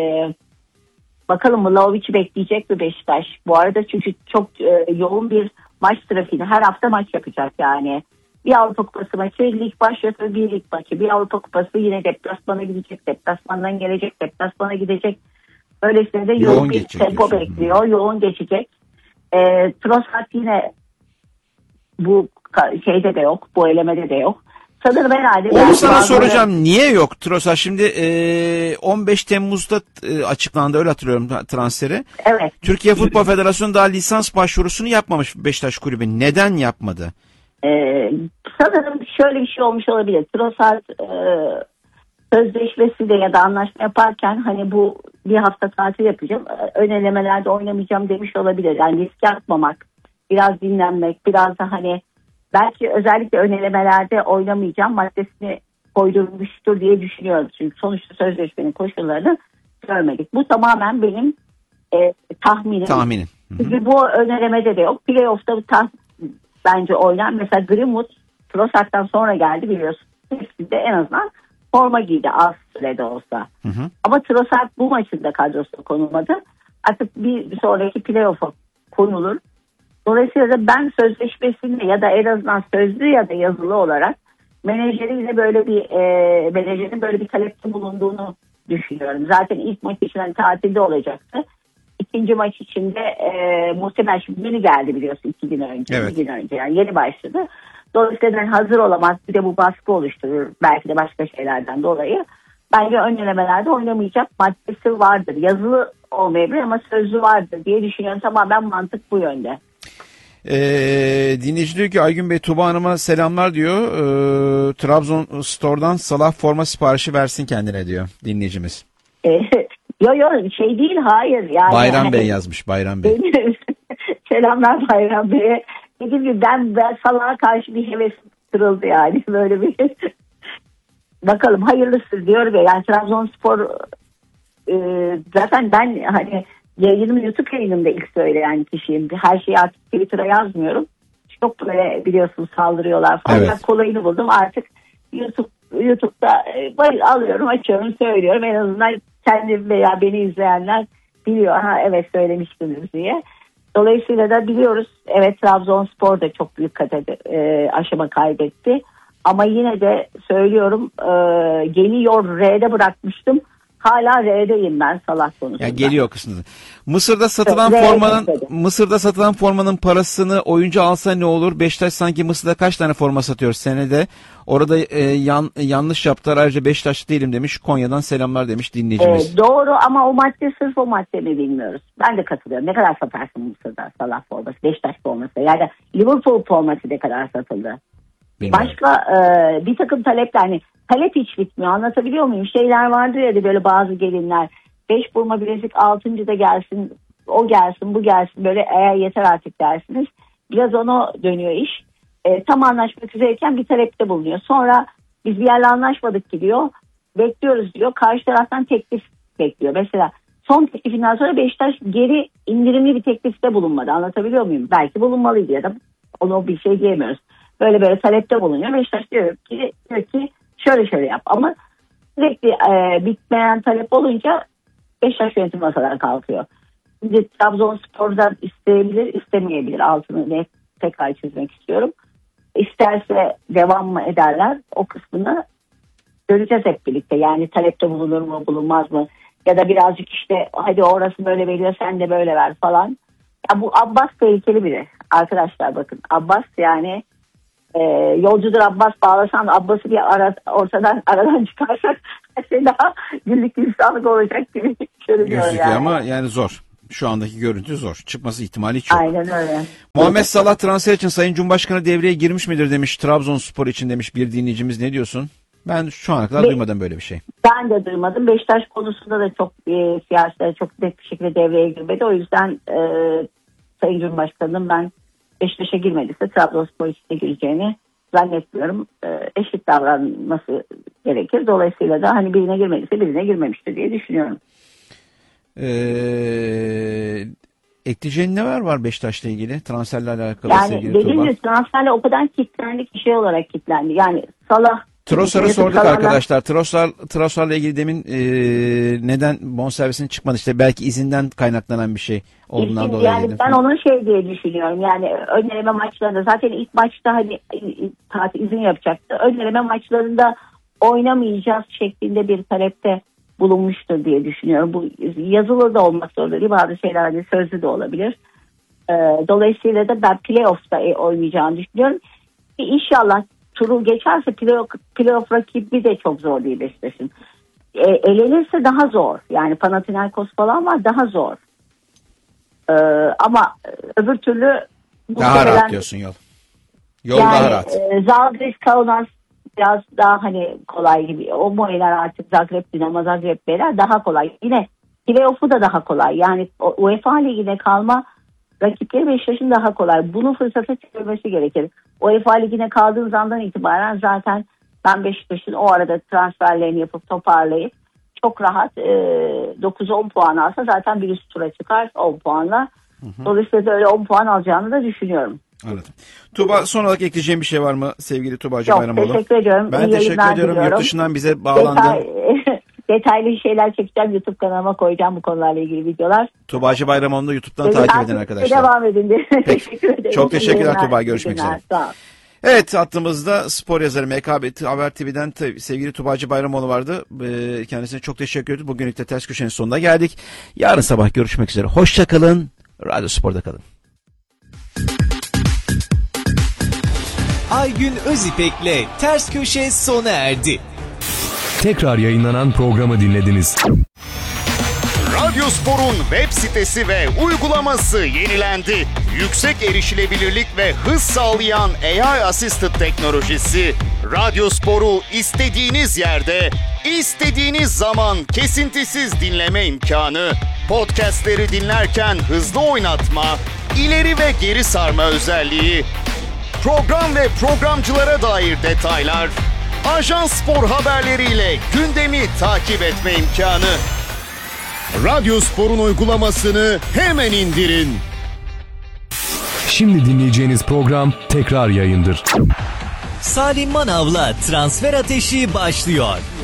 S4: Bakalım Vlahovic'i bekleyecek mi Beşiktaş? Bu arada çünkü çok yoğun bir maç trafiği. Her hafta maç yapacak yani. Bir Avrupa Kupası maçı, lig başlatıyor, bir lig maçı. Bir Avrupa Kupası, yine deplasmana gidecek, deplasmandan gelecek, deplasmana gidecek. Öylesine de yoğun bir tempo bekliyor. Yoğun geçecek. Trossard yine bu şeyde de yok. Bu elemede de yok. Sanırım herhalde.
S2: Onu sana soracağım. Niye yok Trossard? Şimdi 15 Temmuz'da açıklandı, öyle hatırlıyorum transferi.
S4: Evet.
S2: Türkiye Futbol Federasyonu daha lisans başvurusunu yapmamış Beşiktaş Kulübü. Neden yapmadı?
S4: Sanırım şöyle bir şey olmuş olabilir. Trossard sözleşmesiyle ya da anlaşma yaparken hani bu bir hafta tatil yapacağım, ön elemelerde oynamayacağım demiş olabilir. Yani riske atmamak, biraz dinlenmek, biraz da hani belki özellikle ön elemelerde oynamayacağım maddesini koydurmuştur diye düşünüyorum. Çünkü sonuçta sözleşmenin koşullarını görmedik. Bu tamamen benim tahminim. Çünkü bu ön elemede de yok. Playoff'ta bence oynar. Mesela Greenwood Trossard'dan sonra geldi biliyorsun. Hepsinde en azından forma giydi az sürede olsa. Ama Trossard bu maçında kadrosuna konulmadı. Artık bir sonraki playoff'a konulur. Dolayısıyla da ben sözleşmesinde ya da en azından sözlü ya da yazılı olarak menajeriyle böyle bir menajerin böyle bir talepte bulunduğunu düşünüyorum. Zaten ilk maç için hani tatilde olacaktı. İkinci maç içinde muhtemelen şimdi yeni geldi biliyorsun 2 gün önce.
S2: Evet.
S4: 2 gün önce yani yeni başladı. Dolayısıyla hazır olamaz, bir de bu baskı oluşturur belki de başka şeylerden dolayı. Bence ön elemelerde oynamayacak maddesi vardır. Yazılı olmayabilir ama sözlü vardır diye düşünüyorum. Tamamen mantık bu yönde.
S2: Dinleyici diyor ki Aygün Bey, Tuba Hanım'a selamlar diyor. Trabzon Store'dan Salah forma siparişi versin kendine diyor dinleyicimiz.
S4: Yo şey değil, hayır. Yani,
S2: Bayram Bey yazmış, Bayram Bey.
S4: Selamlar Bayram Bey'e. Dediğim gibi ben Salah'a karşı bir heves kırıldı yani böyle bir. Bakalım hayırlısı diyor ve yani Trabzonspor zaten ben hani yayınımı YouTube yayınımda ilk söyleyen kişiyim. Her şeyi artık Twitter'a yazmıyorum. Çok böyle biliyorsunuz saldırıyorlar falan. Evet. Ben kolayını buldum artık YouTube'da alıyorum, açıyorum, söylüyorum. En azından kendim veya beni izleyenler biliyor. Ha evet söylemiştiniz diye. Dolayısıyla da biliyoruz. Evet, Trabzonspor da çok büyük aşama kaybetti. Ama yine de söylüyorum geliyor, R'de bırakmıştım. Hala R'deyim ben Salah konusunda.
S2: Ya geliyor kısmında. Mısır'da satılan formanın parasını oyuncu alsa ne olur? Beşiktaş sanki Mısır'da kaç tane forma satıyor senede? Orada yanlış yaptılar. Ayrıca Beşiktaşlı değilim demiş. Konya'dan selamlar demiş dinleyicimiz.
S4: Doğru ama o madde sırf o madde mi bilmiyoruz. Ben de katılıyorum. Ne kadar satarsın Mısır'da Salah forması, Beşiktaş forması ya da Liverpool forması ne kadar satıldı? Bilmiyorum. Başka bir takım talepler, hani talep hiç bitmiyor, anlatabiliyor muyum? Şeyler vardır ya böyle bazı gelinler 5 burma bilezik 6. da gelsin, o gelsin, bu gelsin, böyle eğer yeter artık dersiniz. Biraz ona dönüyor iş. Tam anlaşmak üzereyken bir talepte bulunuyor. Sonra biz bir yerle anlaşmadık ki diyor. Bekliyoruz diyor. Karşı taraftan teklif bekliyor. Mesela son teklifinden sonra Beşiktaş geri indirimli bir teklifte bulunmadı. Anlatabiliyor muyum? Belki bulunmalıydı ya da onu bir şey diyemiyoruz. Böyle talepte bulunuyor. Beşiktaş diyor ki şöyle yap. Ama sürekli bitmeyen talep olunca Beşiktaş yönetimi masadan kalkıyor. Şimdi Trabzonspor'dan isteyebilir, istemeyebilir. Altını net tekrar çizmek istiyorum. İsterse devam mı ederler, o kısmını göreceğiz hep birlikte. Yani talepte bulunur mu, bulunmaz mı? Ya da birazcık işte hadi orası böyle veriyor, sen de böyle ver falan. Ya bu Abbas tehlikeli biri. Arkadaşlar bakın, Abbas yani yolcudur Abbas, bağlasan Abbas'ı bir aradan çıkarsak her şey daha güllük gülistanlık olacak gibi görünüyor
S2: Gözüküyor
S4: yani.
S2: ama yani zor. Şu andaki görüntü zor. Çıkması ihtimali hiç yok.
S4: Aynen öyle.
S2: Muhammed Salah transfer için Sayın Cumhurbaşkanı devreye girmiş midir demiş, Trabzonspor için demiş bir dinleyicimiz. Ne diyorsun? Ben şu ana kadar duymadım böyle bir şey.
S4: Ben de duymadım. Beşiktaş konusunda da çok siyasiler çok net bir şekilde devreye girmedi. O yüzden Sayın Cumhurbaşkanı'nın ben Beşiktaş'a girmediyse Trabzonspor içine gireceğini zannetmiyorum. Eşit davranması gerekir. Dolayısıyla da hani birine girmediyse birine girmemiştir diye düşünüyorum.
S2: Ekleyeceğin ne var Beşiktaş'la ilgili? Transferlerle alakalı
S4: Yani
S2: sevgili
S4: dediğim
S2: Tuğba.
S4: gibi transferle o kadar kilitlendi ki şey olarak kilitlendi. Yani Salah...
S2: Trossard'ı sorduk
S4: Salah-
S2: arkadaşlar. Trossard'la ilgili demin neden bonservisinin çıkmadı, işte belki izinden kaynaklanan bir şey olduğundan
S4: İlkin,
S2: dolayı
S4: yani
S2: dedim.
S4: ben onun şey diye düşünüyorum. Yani önleme maçlarında zaten ilk maçta hani tatil izin yapacaktı. Önleme maçlarında oynamayacağız şeklinde bir talepte bulunmuştur diye düşünüyorum. Bu yazılı da olmak zorunda değil. Bazı şeyler hani sözlü de olabilir. Dolayısıyla da ben playoff'ta oynayacağını düşünüyorum. İnşallah turu geçerse playoff rakibi de çok zor değil Beşiktaş'ın. Elenirse daha zor. Yani Panathinaikos falan var, daha zor. Ama öbür türlü
S2: Daha rahat diyorsun yol. Yol
S4: yani,
S2: daha rahat.
S4: Zalgiris, Kaunas biraz daha hani kolay gibi. O Moe'ler artık Zagreb, Dinamo Zagreb'ler daha kolay. Yine playoff'u da daha kolay. Yani UEFA Ligi'ne kalma rakipleri Beşiktaş'ın daha kolay. Bunu fırsata çevirmesi gerekir. UEFA Ligi'ne kaldığınız andan itibaren zaten ben Beşiktaş'ın o arada transferlerini yapıp toparlayıp çok rahat 9-10 puan alsa zaten bir üst tura çıkar 10 puanla. Dolayısıyla öyle 10 puan alacağını da düşünüyorum.
S2: Anladım. Tuğba, son olarak ekleyeceğim bir şey var mı sevgili Tuğba'cı
S4: Çok
S2: Bayramoğlu?
S4: teşekkür ediyorum.
S2: Ben
S4: İyi
S2: teşekkür
S4: yayınlar
S2: ediyorum.
S4: diliyorum.
S2: Yurt dışından bize bağlandın.
S4: Detaylı şeyler çekeceğim. YouTube kanalıma koyacağım bu konularla ilgili videolar.
S2: Tuğba'cı Bayramoğlu'nu YouTube'dan
S4: Beni
S2: takip
S4: takip
S2: edin
S4: etmeye
S2: arkadaşlar.
S4: devam edin. Teşekkür ederim.
S2: Çok teşekkürler
S4: İyi yayınlar,
S2: Tuğba. Görüşmek
S4: iyi günler.
S2: üzere.
S4: Sağ ol.
S2: Evet, hattımızda spor yazarı MKB Haber TV'den sevgili Tuğba'cı Bayramoğlu vardı. Kendisine çok teşekkür ediyoruz. Bugünlük de Ters Köşe'nin sonuna geldik. Yarın sabah görüşmek üzere. Hoşça kalın. Radyo Spor'da kalın.
S3: Aygün Özipek'le Ters Köşe sona erdi.
S5: Tekrar yayınlanan programı dinlediniz.
S6: Radyo Spor'un web sitesi ve uygulaması yenilendi. Yüksek erişilebilirlik ve hız sağlayan AI Assisted teknolojisi Radyo Spor'u istediğiniz yerde, istediğiniz zaman kesintisiz dinleme imkanı, podcastleri dinlerken hızlı oynatma, ileri ve geri sarma özelliği, program ve programcılara dair detaylar, Ajans Spor haberleriyle gündemi takip etme imkanı. Radyo Spor'un uygulamasını hemen indirin.
S5: Şimdi dinleyeceğiniz program tekrar yayındır.
S3: Salim Manav'la Transfer Ateşi başlıyor.